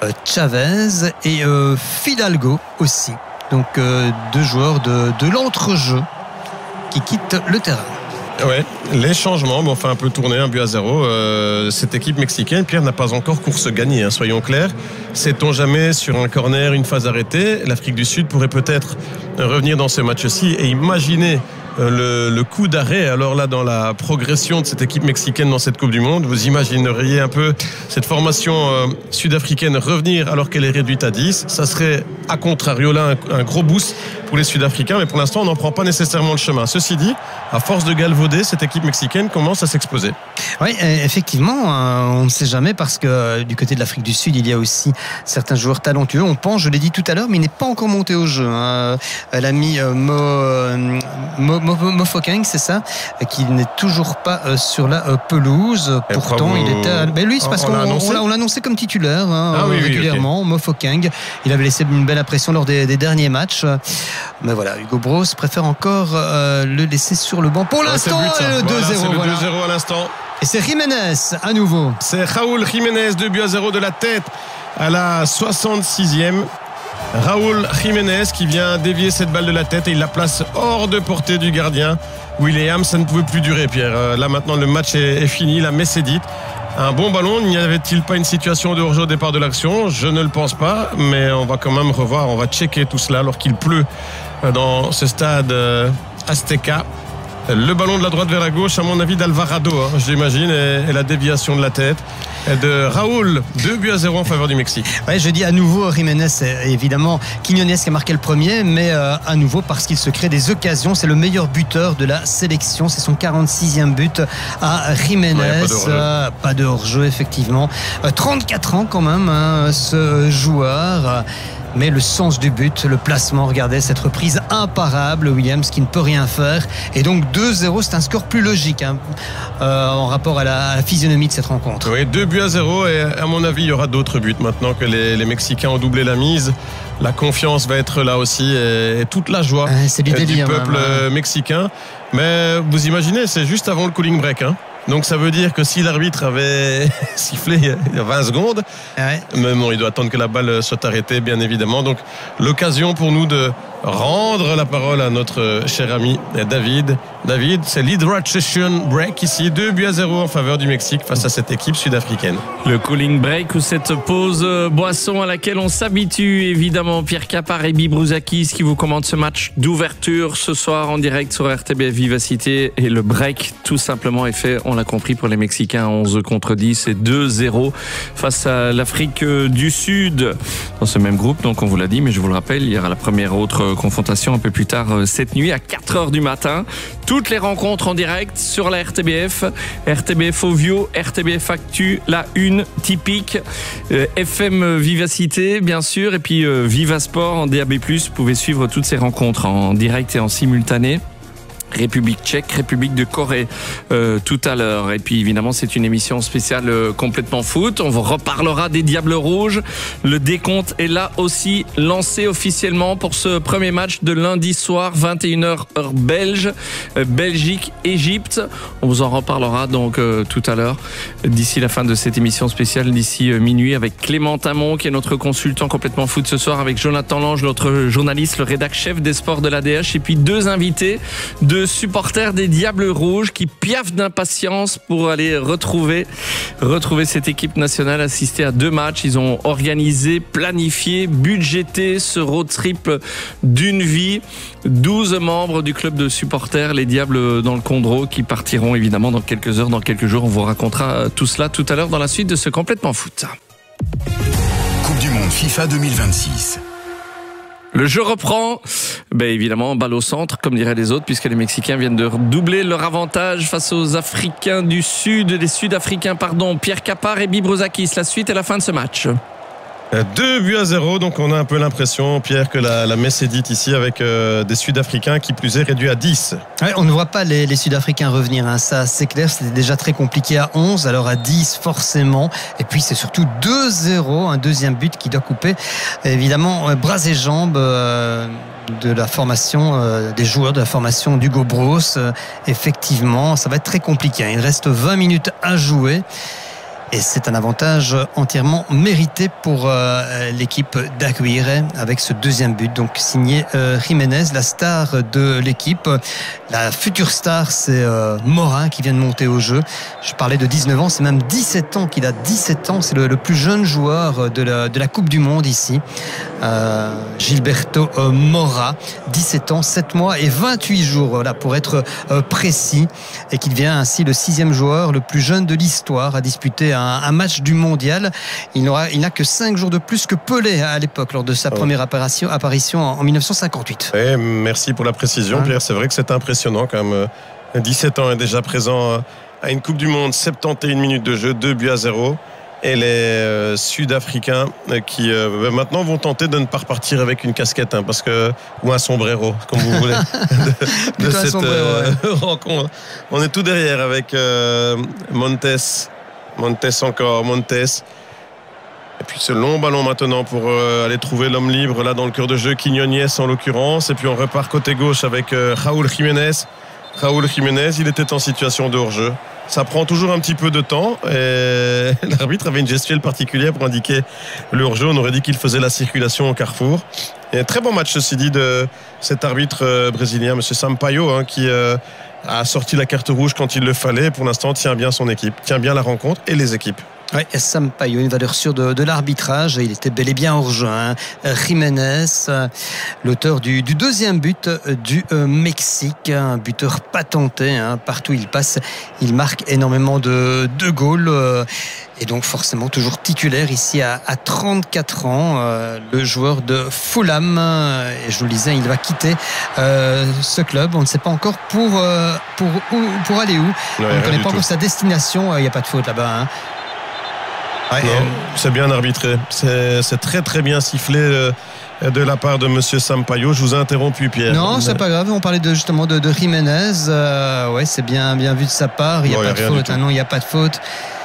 Chavez et euh, Fidalgo aussi. Donc euh, deux joueurs de, de l'entrejeu qui quittent le terrain. Ouais, les changements, bon, on fait un peu tourner, un but à zéro. Euh, cette équipe mexicaine, Pierre, n'a pas encore course gagnée, hein, soyons clairs. Sait-on jamais sur un corner, une phase arrêtée, l'Afrique du Sud pourrait peut-être revenir dans ce match-ci et imaginer le, le coup d'arrêt. Alors là, dans la progression de cette équipe mexicaine dans cette Coupe du Monde, vous imagineriez un peu cette formation euh, sud-africaine revenir alors qu'elle est réduite à dix. Ça serait, à contrario, là, un, un gros boost pour les Sud-Africains, mais pour l'instant, on n'en prend pas nécessairement le chemin. Ceci dit, à force de galvauder, cette équipe mexicaine commence à s'exposer. Oui, effectivement, on ne sait jamais parce que du côté de l'Afrique du Sud, il y a aussi certains joueurs talentueux. On pense, je l'ai dit tout à l'heure, mais il n'est pas encore monté au jeu. Hein. L'ami Mo, Mo, Mo, Mofokeng, c'est ça, qui n'est toujours pas sur la pelouse. Et Pourtant, vous... il était. Mais lui, c'est parce on, qu'on on l'a annoncé, on l'a, on l'a annoncé comme titulaire hein, ah, oui, régulièrement. Oui, okay. Mofokeng, il avait laissé une belle impression lors des, des derniers matchs. Mais voilà, Hugo Bros préfère encore euh, le laisser sur le banc. Pour ah, l'instant, le deux zéro. Voilà, c'est le voilà. deux zéro à l'instant. Et c'est Jiménez à nouveau. C'est Raúl Jiménez, deux buts à zéro de la tête à la soixante-sixième. Raúl Jiménez qui vient dévier cette balle de la tête et il la place hors de portée du gardien Williams. Ça ne pouvait plus durer, Pierre. Là maintenant le match est, est fini, la messe est dite. Un bon ballon, n'y avait-il pas une situation de hors-jeu au départ de l'action? Je ne le pense pas, mais on va quand même revoir, on va checker tout cela alors qu'il pleut dans ce stade Azteca. Le ballon de la droite vers la gauche, à mon avis d'Alvarado, hein, j'imagine, et, et la déviation de la tête de Raúl. deux buts à zéro en faveur du Mexique. Ouais, je dis à nouveau Jiménez, évidemment Quiñones qui a marqué le premier, mais euh, à nouveau parce qu'il se crée des occasions. C'est le meilleur buteur de la sélection. C'est son quarante-sixième but à Jiménez. Ouais, pas de hors-jeu, euh, pas de hors-jeu effectivement. Euh, trente-quatre ans quand même, hein, ce joueur. Mais le sens du but, le placement, regardez cette reprise imparable, Williams qui ne peut rien faire. Et donc deux zéro, c'est un score plus logique hein, euh, en rapport à la, à la physionomie de cette rencontre. Oui, deux buts à zéro et à mon avis, il y aura d'autres buts maintenant que les, les Mexicains ont doublé la mise. La confiance va être là aussi et, et toute la joie euh, c'est du, délire, du peuple même, hein. mexicain. Mais vous imaginez, c'est juste avant le cooling break, hein. Donc ça veut dire que si l'arbitre avait sifflé il y a vingt secondes, ouais. mais bon, il doit attendre que la balle soit arrêtée, bien évidemment. Donc l'occasion pour nous de rendre la parole à notre cher ami David. David, c'est l'hydration break ici, deux buts à zéro en faveur du Mexique face à cette équipe sud-africaine. Le cooling break ou cette pause boisson à laquelle on s'habitue, évidemment. Pierre Capard et Bibrouzakis qui vous commandent ce match d'ouverture ce soir en direct sur R T B F Vivacité. Et le break, tout simplement, est fait, on l'a compris, pour les Mexicains, onze contre dix et deux zéro face à l'Afrique du Sud. Dans ce même groupe, donc on vous l'a dit, mais je vous le rappelle, il y aura la première autre euh, confrontation un peu plus tard euh, cette nuit à quatre heures du matin. Toutes les rencontres en direct sur la R T B F, R T B F Ovio, R T B F Actu, la une typique, euh, F M Vivacité bien sûr, et puis euh, Viva Sport en D A B plus. Vous pouvez suivre toutes ces rencontres en direct et en simultané. République tchèque, République de Corée euh, tout à l'heure. Et puis évidemment, c'est une émission spéciale euh, complètement foot. On vous reparlera des Diables Rouges. Le décompte est là aussi lancé officiellement pour ce premier match de lundi soir, vingt et une heures heure belge, euh, Belgique-Égypte. On vous en reparlera donc euh, tout à l'heure, d'ici la fin de cette émission spéciale, d'ici euh, minuit, avec Clément Tamon, qui est notre consultant complètement foot ce soir, avec Jonathan Lange, notre journaliste, le rédac chef des sports de l'A D H, et puis deux invités, deux supporters des Diables Rouges qui piaffent d'impatience pour aller retrouver, retrouver cette équipe nationale, assister à deux matchs. Ils ont organisé, planifié, budgété ce road trip d'une vie. douze membres du club de supporters, les Diables dans le Condro, qui partiront évidemment dans quelques heures, dans quelques jours. On vous racontera tout cela tout à l'heure dans la suite de ce Complètement Foot. Coupe du Monde FIFA deux mille vingt-six. Le jeu reprend, ben évidemment, balle au centre, comme diraient les autres, puisque les Mexicains viennent de doubler leur avantage face aux Africains du Sud, les Sud-Africains, pardon, Pierre Capard et Bibrozakis. La suite et la fin de ce match. Deux buts à zéro, donc on a un peu l'impression, Pierre, que la, la messe est dite ici avec euh, des Sud-Africains qui plus est réduits à dix. Ouais, on ne voit pas les, les Sud-Africains revenir, hein. Ça c'est clair, c'était déjà très compliqué à onze, alors à dix forcément, et puis c'est surtout deux zéro, un deuxième but qui doit couper évidemment euh, bras et jambes euh, de la formation, euh, des joueurs de la formation d'Hugo Broos. Euh, effectivement, ça va être très compliqué, hein. Il reste vingt minutes à jouer. Et c'est un avantage entièrement mérité pour euh, l'équipe d'Aguirre avec ce deuxième but, donc signé euh, Jiménez, la star de l'équipe. La future star, c'est euh, Morin qui vient de monter au jeu. Je parlais de dix-neuf ans, c'est même dix-sept ans qu'il a. dix-sept ans, c'est le, le plus jeune joueur de la, de la Coupe du Monde ici. Euh, Gilberto euh, Mora, dix-sept ans, sept mois et vingt-huit jours, voilà, pour être euh, précis, et qu'il devient ainsi le sixième joueur le plus jeune de l'histoire à disputer un, un match du mondial. Il n'aura, il n'a que cinq jours de plus que Pelé à l'époque, lors de sa oh. première apparition, apparition en, en dix-neuf cent cinquante-huit. Et merci pour la précision, hein. Pierre, c'est vrai que c'est impressionnant quand même. dix-sept ans est déjà présent à une Coupe du Monde, soixante et une minutes de jeu, deux buts à zéro. Et les euh, Sud-Africains qui euh, maintenant vont tenter de ne pas repartir avec une casquette, hein, parce que, ou un sombrero, comme vous voulez, de, de cette sombrero, euh, ouais. rencontre. On est tout derrière avec euh, Montes, Montes encore, Montes. Et puis ce long ballon maintenant pour euh, aller trouver l'homme libre là dans le cœur de jeu, Quiñones en l'occurrence. Et puis on repart côté gauche avec euh, Raúl Jiménez. Raúl Jiménez, il était en situation de hors-jeu. Ça prend toujours un petit peu de temps et l'arbitre avait une gestuelle particulière pour indiquer le hors-jeu. On aurait dit qu'il faisait la circulation au carrefour. Et un très bon match, ceci dit, de cet arbitre brésilien, M. Sampaio, hein, qui euh, a sorti la carte rouge quand il le fallait. Pour l'instant, tient bien son équipe, tient bien la rencontre et les équipes. Oui, Sampaio, une valeur sûre de, de l'arbitrage. Il était bel et bien hors jeu, hein. Jiménez, l'auteur du, du deuxième but du euh, Mexique, un buteur patenté, hein. Partout où il passe, il marque énormément de, de goals. Euh, et donc forcément toujours titulaire ici à, à trente-quatre ans, euh, le joueur de Fulham. Et je vous le disais, il va quitter euh, ce club. On ne sait pas encore pour, euh, pour, pour, pour aller où. Non, on ne connaît pas encore sa destination. Il n'y a pas de faute là-bas, hein. Ouais, non, c'est bien arbitré. C'est, c'est très très bien sifflé euh, de la part de Monsieur Sampaio. Je vous ai interrompu, Pierre. Non, c'est pas grave. On parlait de, justement de, de Jiménez. Euh, ouais, c'est bien, bien vu de sa part. Il n'y a, a pas de faute. Hein, non, il n'y a pas de faute.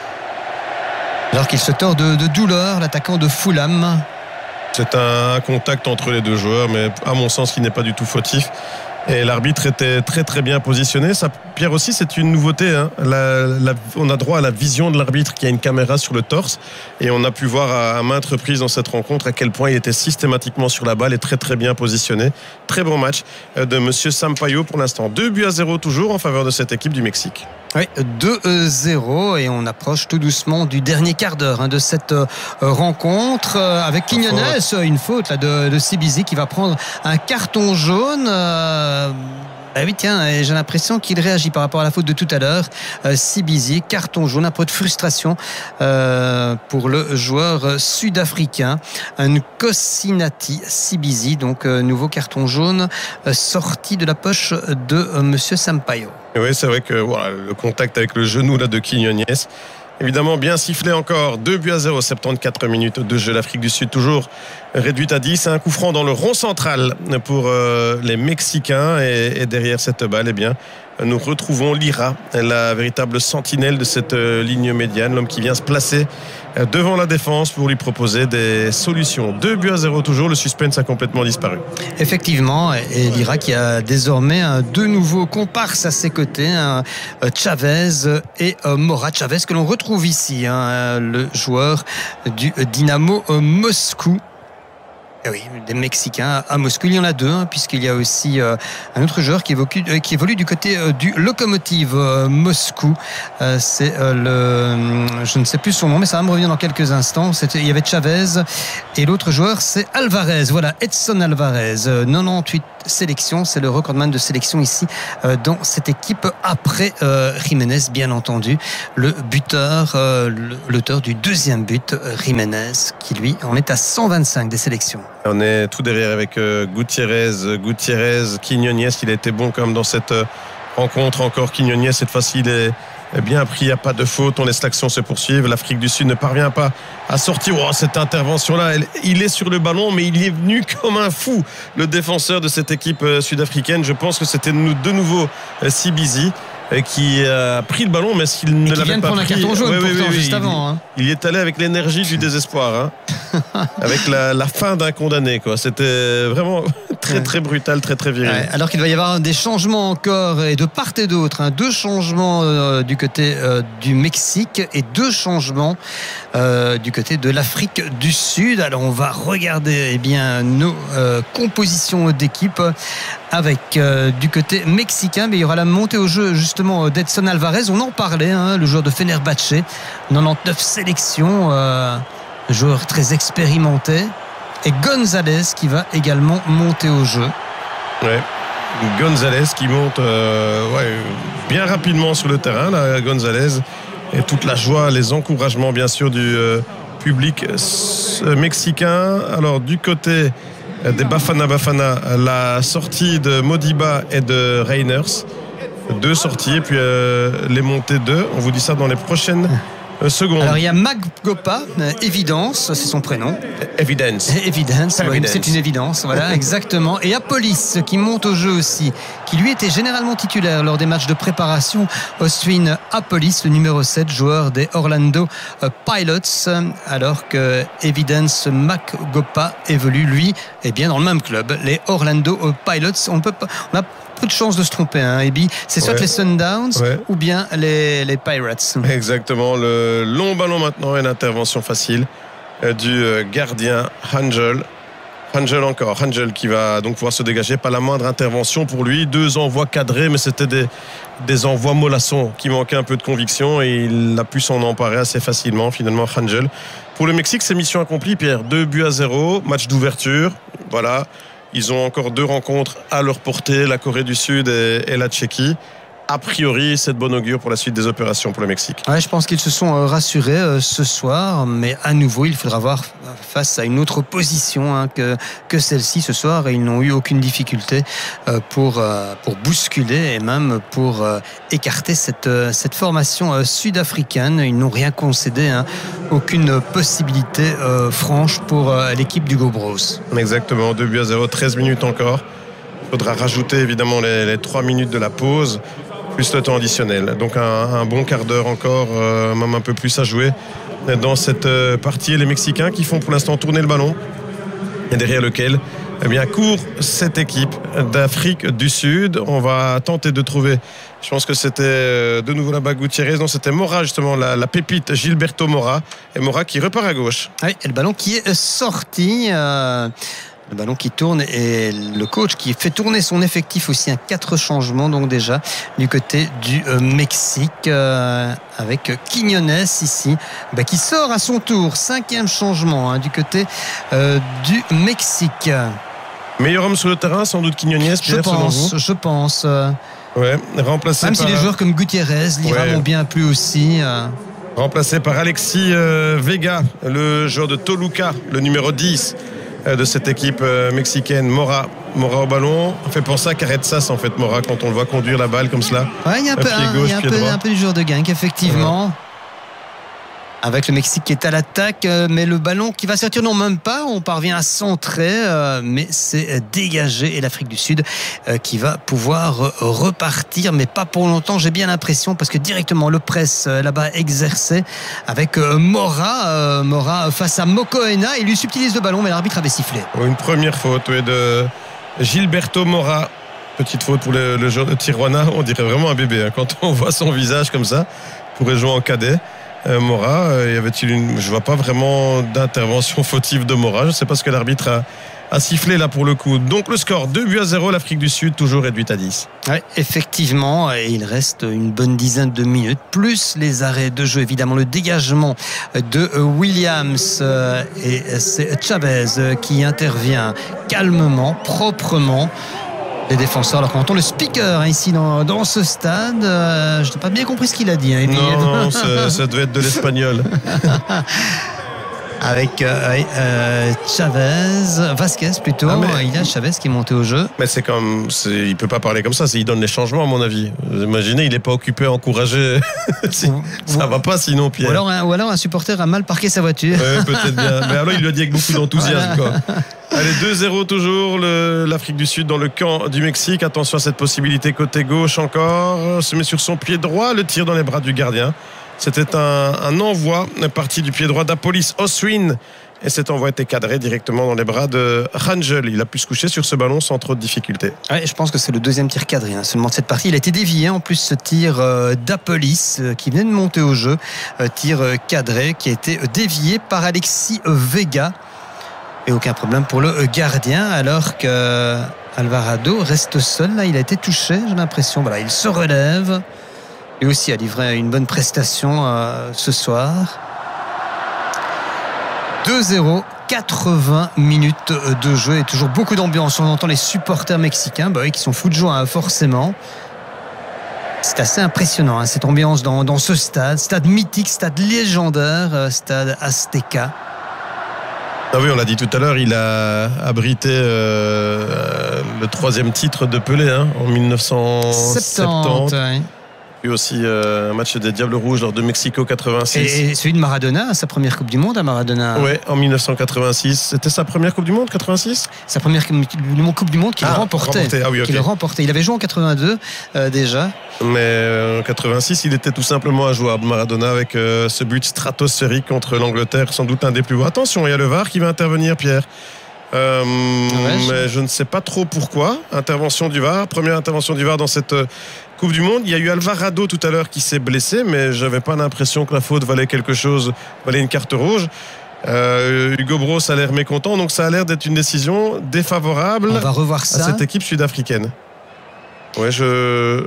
Alors qu'il se tord de, de douleur, l'attaquant de Fulham. C'est un contact entre les deux joueurs, mais à mon sens, qui n'est pas du tout fautif. Et l'arbitre était très très bien positionné. Ça, Pierre aussi, c'est une nouveauté, hein. la, la, on a droit à la vision de l'arbitre qui a une caméra sur le torse. Et on a pu voir à, à maintes reprises dans cette rencontre à quel point il était systématiquement sur la balle et très très bien positionné. Très bon match de Monsieur Sampaio pour l'instant. deux buts à zéro toujours en faveur de cette équipe du Mexique. Oui, deux zéro et on approche tout doucement du dernier quart d'heure, hein, de cette euh, rencontre euh, avec Quiñones, une faute là, de, de Sibizi qui va prendre un carton jaune. Euh, Ah oui, tiens, j'ai l'impression qu'il réagit par rapport à la faute de tout à l'heure. Euh, Sibizi, carton jaune, un peu de frustration euh, pour le joueur sud-africain. Un Kosinati Sibizi, donc euh, nouveau carton jaune euh, sorti de la poche de euh, Monsieur Sampaio. Oui, c'est vrai que voilà, le contact avec le genou là, de Quignonez. Évidemment, bien sifflé encore. deux buts à zéro, soixante-quatorze minutes de jeu. L'Afrique du Sud toujours réduite à dix. Un coup franc dans le rond central pour euh, les Mexicains. Et, et derrière cette balle, eh bien, nous retrouvons Lira, la véritable sentinelle de cette euh, ligne médiane. L'homme qui vient se placer euh, devant la défense pour lui proposer des solutions. deux buts à zéro toujours. Le suspense a complètement disparu. Effectivement. Et Lira qui a désormais euh, deux nouveaux comparses à ses côtés. Hein, Chavez et euh, Mora. Chavez que l'on retrouve ici, hein, le joueur du Dynamo Moscou. Eh oui, des Mexicains à Moscou, il y en a deux, hein, puisqu'il y a aussi euh, un autre joueur qui évolue, euh, qui évolue du côté euh, du Lokomotiv euh, Moscou. Euh, c'est euh, le, je ne sais plus son nom, mais ça va me revenir dans quelques instants. C'était, il y avait Chavez et l'autre joueur, c'est Alvarez. Voilà, Edson Alvarez, euh, quatre-vingt-dix-huit sélections, c'est le recordman de sélection ici euh, dans cette équipe après euh, Jiménez, bien entendu, le buteur, euh, l'auteur du deuxième but, Jiménez, qui lui en est à cent vingt-cinq des sélections. On est tout derrière avec euh, Gutiérrez, Gutiérrez, Quignonez. Il a été bon quand même dans cette euh, rencontre encore. Quignonez, cette fois-ci, il est bien pris. Il n'y a pas de faute. On laisse l'action se poursuivre. L'Afrique du Sud ne parvient pas à sortir. Oh, cette intervention-là, elle, il est sur le ballon, mais il est venu comme un fou. Le défenseur de cette équipe euh, sud-africaine. Je pense que c'était de nouveau euh, Sibizi qui a pris le ballon, mais s'il ne l'avait pas pris... Il vient de prendre un carton jaune, oui, pourtant, oui, oui, juste il, avant. Hein. Il y est allé avec l'énergie du désespoir, hein. Avec la, la fin d'un condamné, quoi. C'était vraiment très, très brutal, très, très viril. Ouais, alors qu'il va y avoir des changements encore, et de part et d'autre. Hein. Deux changements euh, du côté euh, du Mexique et deux changements euh, du côté de l'Afrique du Sud. Alors, on va regarder eh bien, nos euh, compositions d'équipe avec euh, du côté mexicain, mais il y aura la montée au jeu justement d'Edson Alvarez. On en parlait, hein, le joueur de Fenerbahçe, quatre-vingt-dix-neuf sélections, euh, joueur très expérimenté, et Gonzalez qui va également monter au jeu. Ouais. Gonzalez qui monte euh, ouais, bien rapidement sur le terrain, là, Gonzalez, et toute la joie, les encouragements bien sûr du euh, public euh, mexicain. Alors du côté des Bafana Bafana, la sortie de Modiba et de Reiners, deux sorties, et puis euh, les montées d'eux, on vous dit ça dans les prochaines euh, secondes. Alors il y a Maggopa, euh, Évidence, c'est son prénom. Evidence. Évidence, ouais, c'est une évidence, voilà, exactement. Et Apolis qui monte au jeu aussi, qui lui était généralement titulaire lors des matchs de préparation. Oswin Apolis, le numéro sept, joueur des Orlando Pilots, alors que Evidence Maggopa évolue, lui, eh bien, dans le même club, les Orlando Pilots. On peut pas, on a peu de chances de se tromper, hein, Ebi. C'est soit ouais. les Sundowns ouais. ou bien les, les Pirates. Exactement. Le long ballon maintenant et l'intervention facile du gardien Angel. Angel encore. Angel qui va donc pouvoir se dégager. Pas la moindre intervention pour lui. Deux envois cadrés, mais c'était des, des envois mollassons qui manquaient un peu de conviction et il a pu s'en emparer assez facilement finalement, Angel. Pour le Mexique, c'est mission accomplie, Pierre. Deux buts à zéro. Match d'ouverture. Voilà. Ils ont encore deux rencontres à leur portée, la Corée du Sud et, et la Tchéquie. A priori, c'est de bonne augure pour la suite des opérations pour le Mexique. Ouais, je pense qu'ils se sont rassurés euh, ce soir, mais à nouveau, il faudra voir face à une autre opposition hein, que, que celle-ci ce soir, et ils n'ont eu aucune difficulté euh, pour, euh, pour bousculer et même pour euh, écarter cette, euh, cette formation euh, sud-africaine. Ils n'ont rien concédé, hein, aucune possibilité euh, franche pour euh, l'équipe d'Hugo Broos. Exactement, deux buts à zéro, treize minutes encore. Il faudra rajouter évidemment les, les trois minutes de la pause, plus le temps additionnel. Donc un, un bon quart d'heure encore, euh, même un peu plus à jouer dans cette euh, partie. Les Mexicains qui font pour l'instant tourner le ballon, et derrière lequel eh bien, court cette équipe d'Afrique du Sud. On va tenter de trouver, je pense que c'était euh, de nouveau là-bas Gutiérrez, non c'était Mora justement, la, la pépite Gilberto Mora. Et Mora qui repart à gauche. Oui, et le ballon qui est sorti... Euh... Le ballon qui tourne et le coach qui fait tourner son effectif aussi. Hein, quatre changements donc déjà du côté du euh, Mexique euh, avec Quignonez ici bah, qui sort à son tour. Cinquième changement hein, du côté euh, du Mexique. Meilleur homme sur le terrain, sans doute Quignonez, Je Pierre, selon pense, vous. je pense. euh, Ouais, remplacé Même par, si les joueurs comme Gutiérrez, Lira Ouais. m'ont bien plu aussi. euh, remplacé par Alexis euh, Vega, le joueur de Toluca, le numéro dix euh, de cette équipe euh, mexicaine. Mora, Mora au ballon. On fait penser à Carretzas, en fait, Mora, quand on le voit conduire la balle comme cela. Ouais, il y a un Un peu, pied un, gauche, il y a un pied peu, droit. un peu du joueur de Genk, effectivement. Avec le Mexique qui est à l'attaque, euh, mais le ballon qui va sortir, non, même pas. On parvient à centrer, euh, mais c'est euh, dégagé. Et l'Afrique du Sud euh, qui va pouvoir euh, repartir, mais pas pour longtemps, j'ai bien l'impression, parce que directement le press euh, là-bas exercé avec euh, Mora. Euh, Mora face à Mokoena. Il lui subtilise le ballon, mais l'arbitre avait sifflé. Une première faute ouais, de Gilberto Mora. Petite faute pour le, le joueur de Tijuana. On dirait vraiment un bébé hein, quand on voit son visage comme ça. Il pourrait jouer en cadet. Euh, Mora, euh, y avait-il une... je vois pas vraiment d'intervention fautive de Mora. Je ne sais pas ce que l'arbitre a, a sifflé là pour le coup. Donc le score deux buts à zéro, l'Afrique du Sud toujours réduite à dix. Ouais, effectivement, et il reste une bonne dizaine de minutes, plus les arrêts de jeu, évidemment le dégagement de Williams, et c'est Chavez qui intervient calmement, proprement. Les défenseurs, alors quand on entend le speaker hein, ici dans, dans ce stade, euh, je n'ai pas bien compris ce qu'il a dit. Hein, non, non ça, ça devait être de l'espagnol. Avec euh, euh, Chavez, Vasquez plutôt, ah mais, il y a Chavez qui est monté au jeu. Mais c'est comme, c'est, il peut pas parler comme ça, c'est, il donne les changements à mon avis. Vous imaginez, il n'est pas occupé à encourager. Ça ou, va pas sinon, Pierre. Ou alors, un, ou alors un supporter a mal parqué sa voiture. Ouais, peut-être bien. Mais alors il le dit avec beaucoup d'enthousiasme. Voilà. Quoi. Allez, deux zéro toujours, le, l'Afrique du Sud dans le camp du Mexique. Attention à cette possibilité côté gauche encore. Se met sur son pied droit, le tir dans les bras du gardien. C'était un, un envoi parti du pied droit d'Apolis Oswin. Et cet envoi était cadré directement dans les bras de Rangel. Il a pu se coucher sur ce ballon sans trop de difficultés. Ouais, je pense que c'est le deuxième tir cadré hein, seulement de cette partie. Il a été dévié en plus ce tir euh, d'Apolis euh, qui venait de monter au jeu. Euh, tir euh, cadré qui a été dévié par Alexis Vega. Et aucun problème pour le gardien alors que Alvarado reste seul. Là, il a été touché, j'ai l'impression. Voilà, il se relève. Lui aussi a livré une bonne prestation euh, ce soir. deux zéro, quatre-vingts minutes de jeu et toujours beaucoup d'ambiance. On entend les supporters mexicains bah oui, qui sont fous de joie hein, forcément. C'est assez impressionnant hein, cette ambiance dans, dans ce stade. Stade mythique, stade légendaire, euh, stade Azteca. Ah oui, on l'a dit tout à l'heure, il a abrité euh, le troisième titre de Pelé hein, en dix-neuf cent soixante-dix. Ouais. Puis aussi euh, un match des Diables Rouges lors de Mexico quatre-vingt-six. Et, et celui de Maradona, sa première Coupe du Monde à Maradona. Oui, en dix-neuf cent quatre-vingt-six. C'était sa première Coupe du Monde, quatre-vingt-six Sa première Coupe du Monde qu'il ah, remportait. remportait. Ah oui, okay. Qu'il remportait. Il avait joué en quatre-vingt-deux euh, déjà. Mais euh, en quatre-vingt-six, il était tout simplement injouable, Maradona, avec euh, ce but stratosphérique contre l'Angleterre, sans doute un des plus beaux. Attention, il y a le V A R qui va intervenir, Pierre. Euh, ouais, mais je... je ne sais pas trop pourquoi. Intervention du V A R, première intervention du V A R dans cette euh, Coupe du Monde. Il y a eu Alvarado tout à l'heure qui s'est blessé, mais je n'avais pas l'impression que la faute valait quelque chose, valait une carte rouge. Euh, Hugo Broos a l'air mécontent, donc ça a l'air d'être une décision défavorable. On va revoir ça. À cette équipe sud-africaine. Ouais, je.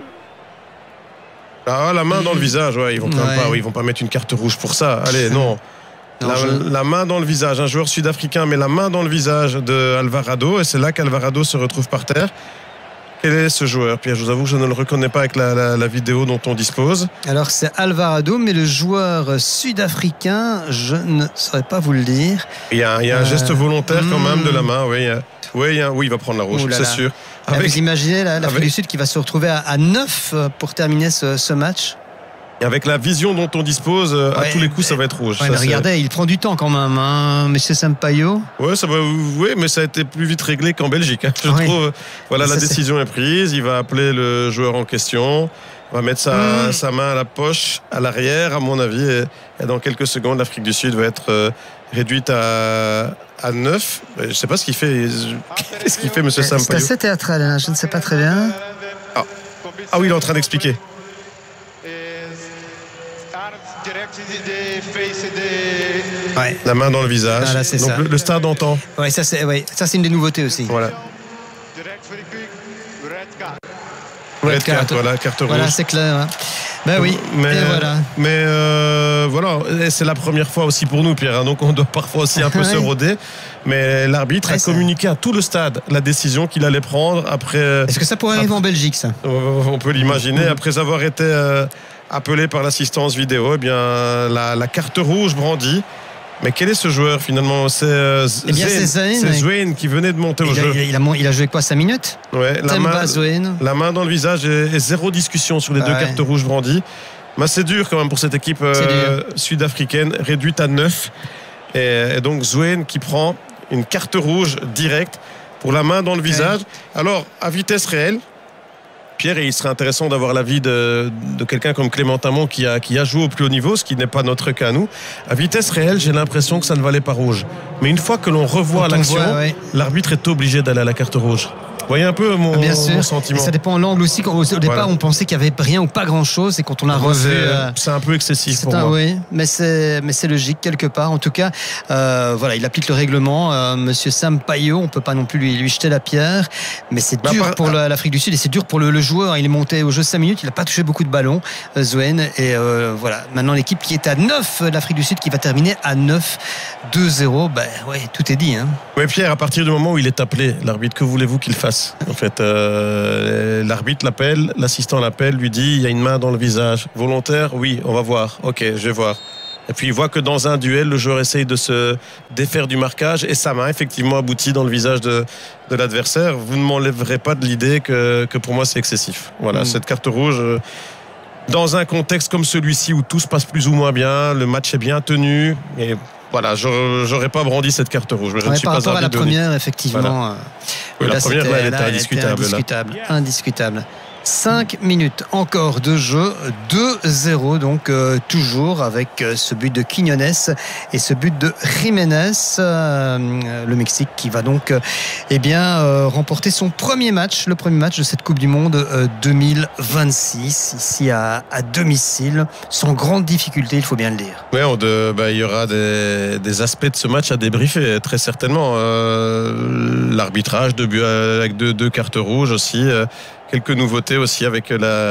Ah, la main dans le visage, ouais, ils vont quand même ouais. pas, oui, ils vont pas mettre une carte rouge pour ça. Allez, non. Non, la, je... la main dans le visage, un joueur sud-africain met la main dans le visage de Alvarado et c'est là qu'Alvarado se retrouve par terre. Quel est ce joueur, Pierre? Je vous avoue que je ne le reconnais pas avec la, la, la vidéo dont on dispose. Alors c'est Alvarado, mais le joueur sud-africain, je ne saurais pas vous le dire. Il y a, il y a un euh... geste volontaire quand même de la main, oui. Il y a, oui, il y a, oui, il va prendre la rouge, c'est sûr. Avec... Vous imaginez l'Afrique avec... du Sud qui va se retrouver à, à neuf pour terminer ce, ce match. Et avec la vision dont on dispose, ouais, à tous les coups, ça va être rouge. Ouais, ça, regardez, il prend du temps quand même, hein, monsieur Sampaio. Ouais, ça va, oui, mais ça a été plus vite réglé qu'en Belgique. Hein, je oui. trouve. Voilà, ça, la décision c'est... est prise. Il va appeler le joueur en question. Il va mettre sa, mmh. sa main à la poche, à l'arrière, à mon avis. Et, et dans quelques secondes, l'Afrique du Sud va être euh, réduite à, à neuf. Je ne sais pas ce qu'il fait. Qu'est-ce qu'il fait, monsieur Sampaio? C'est assez théâtral, hein, je ne sais pas très bien. Ah, ah oui, il est en train d'expliquer. Ouais. La main dans le visage. Ah, là, c'est donc ça. Le, le stade entend. Ouais, ça c'est, ouais, ça c'est une des nouveautés aussi. Voilà. Red, Red card, card, voilà, carte rouge. Voilà, c'est clair. Hein. Ben oui. Mais et voilà. Mais euh, voilà, et c'est la première fois aussi pour nous, Pierre. Hein, donc on doit parfois aussi un peu ouais. se rôder. Mais l'arbitre Ouais, a ça... communiqué à tout le stade la décision qu'il allait prendre après. Est-ce que ça pourrait arriver après, en Belgique, ça? On peut l'imaginer. Mmh. Après avoir été euh, appelé par l'assistance vidéo, eh bien, la, la carte rouge brandie. Mais quel est ce joueur finalement? C'est euh, eh bien, c'est Zwen, c'est Zwen qui venait de monter au il jeu. A, il, a, il a joué quoi, cinq minutes? Ouais, la main, la main dans le visage et, et zéro discussion sur les ah deux ouais. cartes rouges brandies. Mais c'est dur quand même pour cette équipe euh, sud-africaine, réduite à neuf. Et, et donc Zwen qui prend une carte rouge directe pour la main dans le visage. Ouais. Alors, à vitesse réelle, Pierre, et il serait intéressant d'avoir l'avis de, de quelqu'un comme Clément Tamon qui a, qui a joué au plus haut niveau, ce qui n'est pas notre cas à nous. À vitesse réelle, j'ai l'impression que ça ne valait pas rouge. Mais une fois que l'on revoit Quand l'action, voit, ouais. l'arbitre est obligé d'aller à la carte rouge. Vous voyez un peu mon, Bien sûr. mon sentiment. Et ça dépend de l'angle aussi. Au départ, voilà. on pensait qu'il n'y avait rien ou pas grand-chose. Et quand on a revu... Euh, c'est un peu excessif pour un, moi. Oui, mais c'est, mais c'est logique quelque part. En tout cas, euh, voilà, il applique le règlement. Euh, Monsieur Sam Payot, on ne peut pas non plus lui, lui jeter la pierre. Mais c'est bah, dur par, pour ah, l'Afrique du Sud et c'est dur pour le, le joueur. Il est monté au jeu cinq minutes. Il n'a pas touché beaucoup de ballons, euh, Zwen. Et euh, voilà, maintenant l'équipe qui est à neuf, l'Afrique du Sud, qui va terminer à neuf deux zéro. Ben, ouais, tout est dit. Hein. Oui, Pierre, à partir du moment où il est appelé, l'arbitre, que voulez-vous qu'il fasse en fait Euh, l'arbitre l'appelle, l'assistant l'appelle, lui dit il y a une main dans le visage. Volontaire? Oui, on va voir. Ok, je vais voir. Et puis il voit que dans un duel, le joueur essaye de se défaire du marquage et sa main effectivement aboutit dans le visage de, de l'adversaire. Vous ne m'enlèverez pas de l'idée que, que pour moi c'est excessif. Voilà, mmh. cette carte rouge. Dans un contexte comme celui-ci où tout se passe plus ou moins bien, le match est bien tenu et voilà, j'aurais pas brandi cette carte rouge. Mais je ouais, ne suis par pas rapport à la première, effectivement. Voilà. Oui, la première, là, elle était là, indiscutable. Elle était indiscutable. Là. indiscutable. cinq minutes encore de jeu, deux zéro donc euh, toujours avec euh, ce but de Quiñones et ce but de Jiménez, euh, le Mexique qui va donc euh, eh bien euh, remporter son premier match, le premier match de cette Coupe du Monde euh, deux mille vingt-six ici à, à domicile, sans grande difficulté, il faut bien le dire. Oui, on de, bah, il y aura des, des aspects de ce match à débriefer très certainement. Euh, l'arbitrage, deux buts avec deux, deux cartes rouges aussi. Euh, Quelques nouveautés aussi avec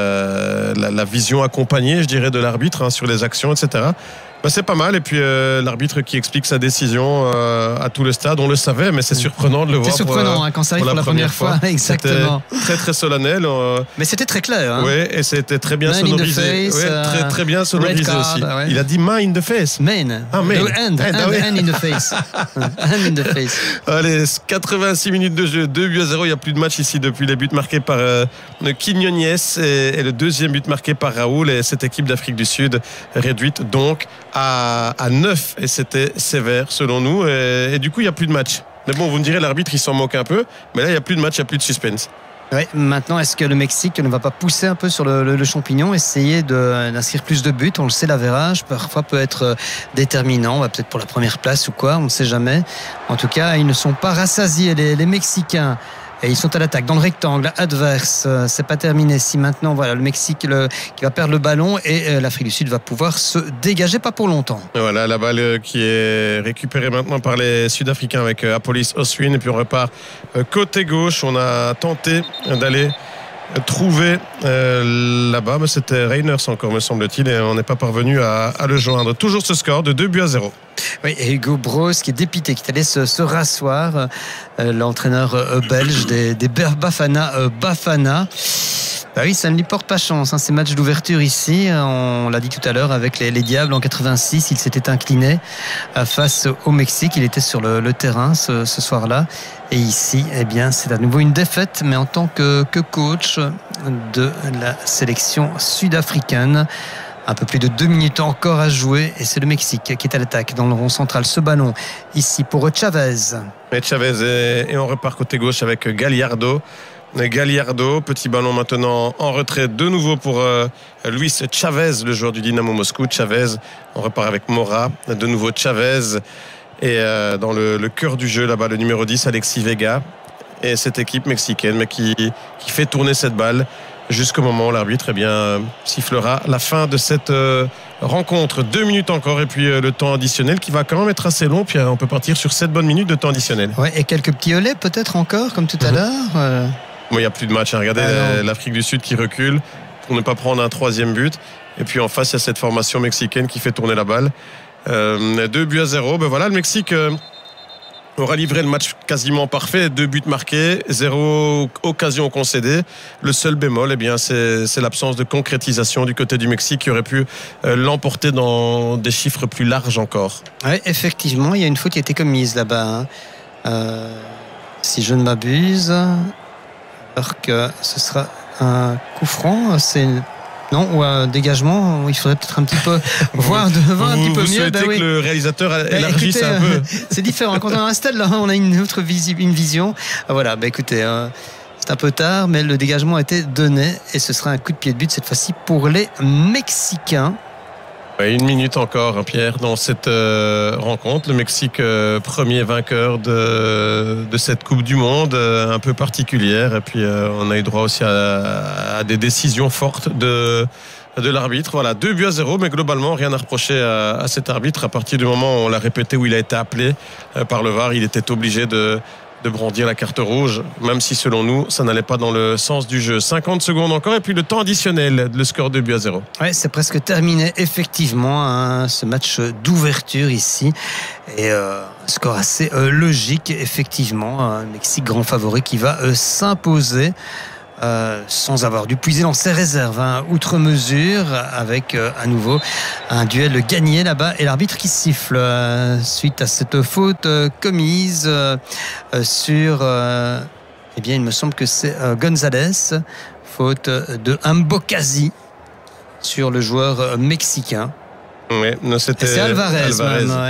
la, la, la vision accompagnée, je dirais, de l'arbitre hein, sur les actions, et cetera. Ben, c'est pas mal. Et puis euh, l'arbitre qui explique sa décision euh, à tout le stade, on le savait, mais c'est surprenant de le voir. C'est surprenant pour, hein, quand ça arrive pour, pour la première, première fois. fois. Exactement. C'était très très solennel. Euh... Mais c'était très clair. Hein. Oui, et c'était très bien Man sonorisé. Face, ouais, très très bien sonorisé card, aussi. Ouais. Il a dit main in the face. Main. Ah, main. Hand, hand, hand, ah, ouais. hand in the face. hand in the face. Allez, quatre-vingt-six minutes de jeu, deux buts à zéro. Il n'y a plus de match ici depuis les buts marqués par euh, Quiñones et, et le deuxième but marqué par Raoul. Et cette équipe d'Afrique du Sud réduite donc à, à neuf et c'était sévère selon nous et, et du coup il n'y a plus de match. Mais bon, vous me direz l'arbitre il s'en moque un peu, mais là il n'y a plus de match, il n'y a plus de suspense. Ouais, maintenant, est-ce que le Mexique ne va pas pousser un peu sur le, le, le champignon, essayer de, d'inscrire plus de buts? On le sait, l'avérage parfois peut être déterminant, bah, peut-être pour la première place ou quoi, on ne sait jamais. En tout cas, ils ne sont pas rassasiés, les, les Mexicains. Et ils sont à l'attaque dans le rectangle adverse. C'est pas terminé. Si maintenant, voilà, le Mexique le, qui va perdre le ballon et euh, l'Afrique du Sud va pouvoir se dégager, pas pour longtemps. Et voilà, la balle qui est récupérée maintenant par les Sud-Africains avec euh, Apolis Oswin. Et puis on repart euh, côté gauche. On a tenté d'aller trouver euh, là-bas, mais c'était Reiners encore, me semble-t-il, et on n'est pas parvenu à, à le joindre. Toujours ce score de deux buts à zéro. Oui, et Hugo Broos qui est dépité, qui est allé se, se rasseoir, euh, l'entraîneur euh, belge des, des Bafana euh, Bafana. Bah oui, ça ne lui porte pas chance, hein, ces matchs d'ouverture ici. On l'a dit tout à l'heure avec les, les Diables en quatre-vingt-six, il s'était incliné face au Mexique. Il était sur le, le terrain ce, ce soir-là. Et ici, eh bien, c'est à nouveau une défaite, mais en tant que, que coach de la sélection sud-africaine. Un peu plus de deux minutes encore à jouer et c'est le Mexique qui est à l'attaque dans le rond central. Ce ballon ici pour Chavez. Et Chavez et on repart côté gauche avec Gallardo. Gallardo, petit ballon maintenant en retrait de nouveau pour euh, Luis Chavez, le joueur du Dynamo Moscou. Chavez, on repart avec Mora, de nouveau Chavez et euh, dans le, le cœur du jeu là-bas le numéro dix Alexis Vega et cette équipe mexicaine mais qui, qui fait tourner cette balle jusqu'au moment où l'arbitre eh bien, sifflera la fin de cette euh, rencontre. Deux minutes encore et puis euh, le temps additionnel qui va quand même être assez long. Puis euh, on peut partir sur sept bonnes minutes de temps additionnel. Ouais, et quelques petits olets peut-être encore comme tout à l'heure. Euh... Bon, il n'y a plus de match. Hein. Regardez ah, l'Afrique du Sud qui recule pour ne pas prendre un troisième but. Et puis en face, il y a cette formation mexicaine qui fait tourner la balle. Euh, deux buts à zéro. Ben voilà, le Mexique euh, aura livré le match quasiment parfait, deux buts marqués, zéro occasion concédée. Le seul bémol, eh bien, c'est, c'est l'absence de concrétisation du côté du Mexique qui aurait pu euh, l'emporter dans des chiffres plus larges encore. Oui, effectivement, il y a une faute qui a été commise là-bas. Hein. Euh, si je ne m'abuse, alors que ce sera un coup franc, c'est... Non, ou un dégagement, il faudrait peut-être un petit peu voir, de, voir un vous, petit peu vous mieux. souhaitez bah, oui. que le réalisateur élargisse bah, écoutez, un peu. C'est différent. Quand on a un stade, là, on a une autre visi- une vision. Voilà, bah, écoutez, euh, c'est un peu tard, mais le dégagement a été donné et ce sera un coup de pied de but cette fois-ci pour les Mexicains. Une minute encore, hein, Pierre, dans cette euh, rencontre. Le Mexique, euh, premier vainqueur de, de cette Coupe du Monde, euh, un peu particulière. Et puis, euh, on a eu droit aussi à, à des décisions fortes de, de l'arbitre. Voilà, deux buts à zéro, mais globalement, rien à reprocher à, à cet arbitre. À partir du moment où on l'a répété, où il a été appelé euh, par le V A R, il était obligé de... de brandir la carte rouge, même si selon nous ça n'allait pas dans le sens du jeu. cinquante secondes encore et puis le temps additionnel, le score deux buts à zéro. Ouais, c'est presque terminé effectivement hein, ce match d'ouverture ici et euh, score assez euh, logique effectivement, un Mexique grand favori qui va euh, s'imposer Euh, sans avoir dû puiser dans ses réserves, hein, outre mesure, avec euh, à nouveau un duel gagné là-bas et l'arbitre qui siffle euh, suite à cette faute euh, commise euh, euh, sur, euh, eh bien, il me semble que c'est euh, González, faute de Mbokazi sur le joueur euh, mexicain. Ouais, non, c'était et c'est Alvarez, Alvarez. même, ouais.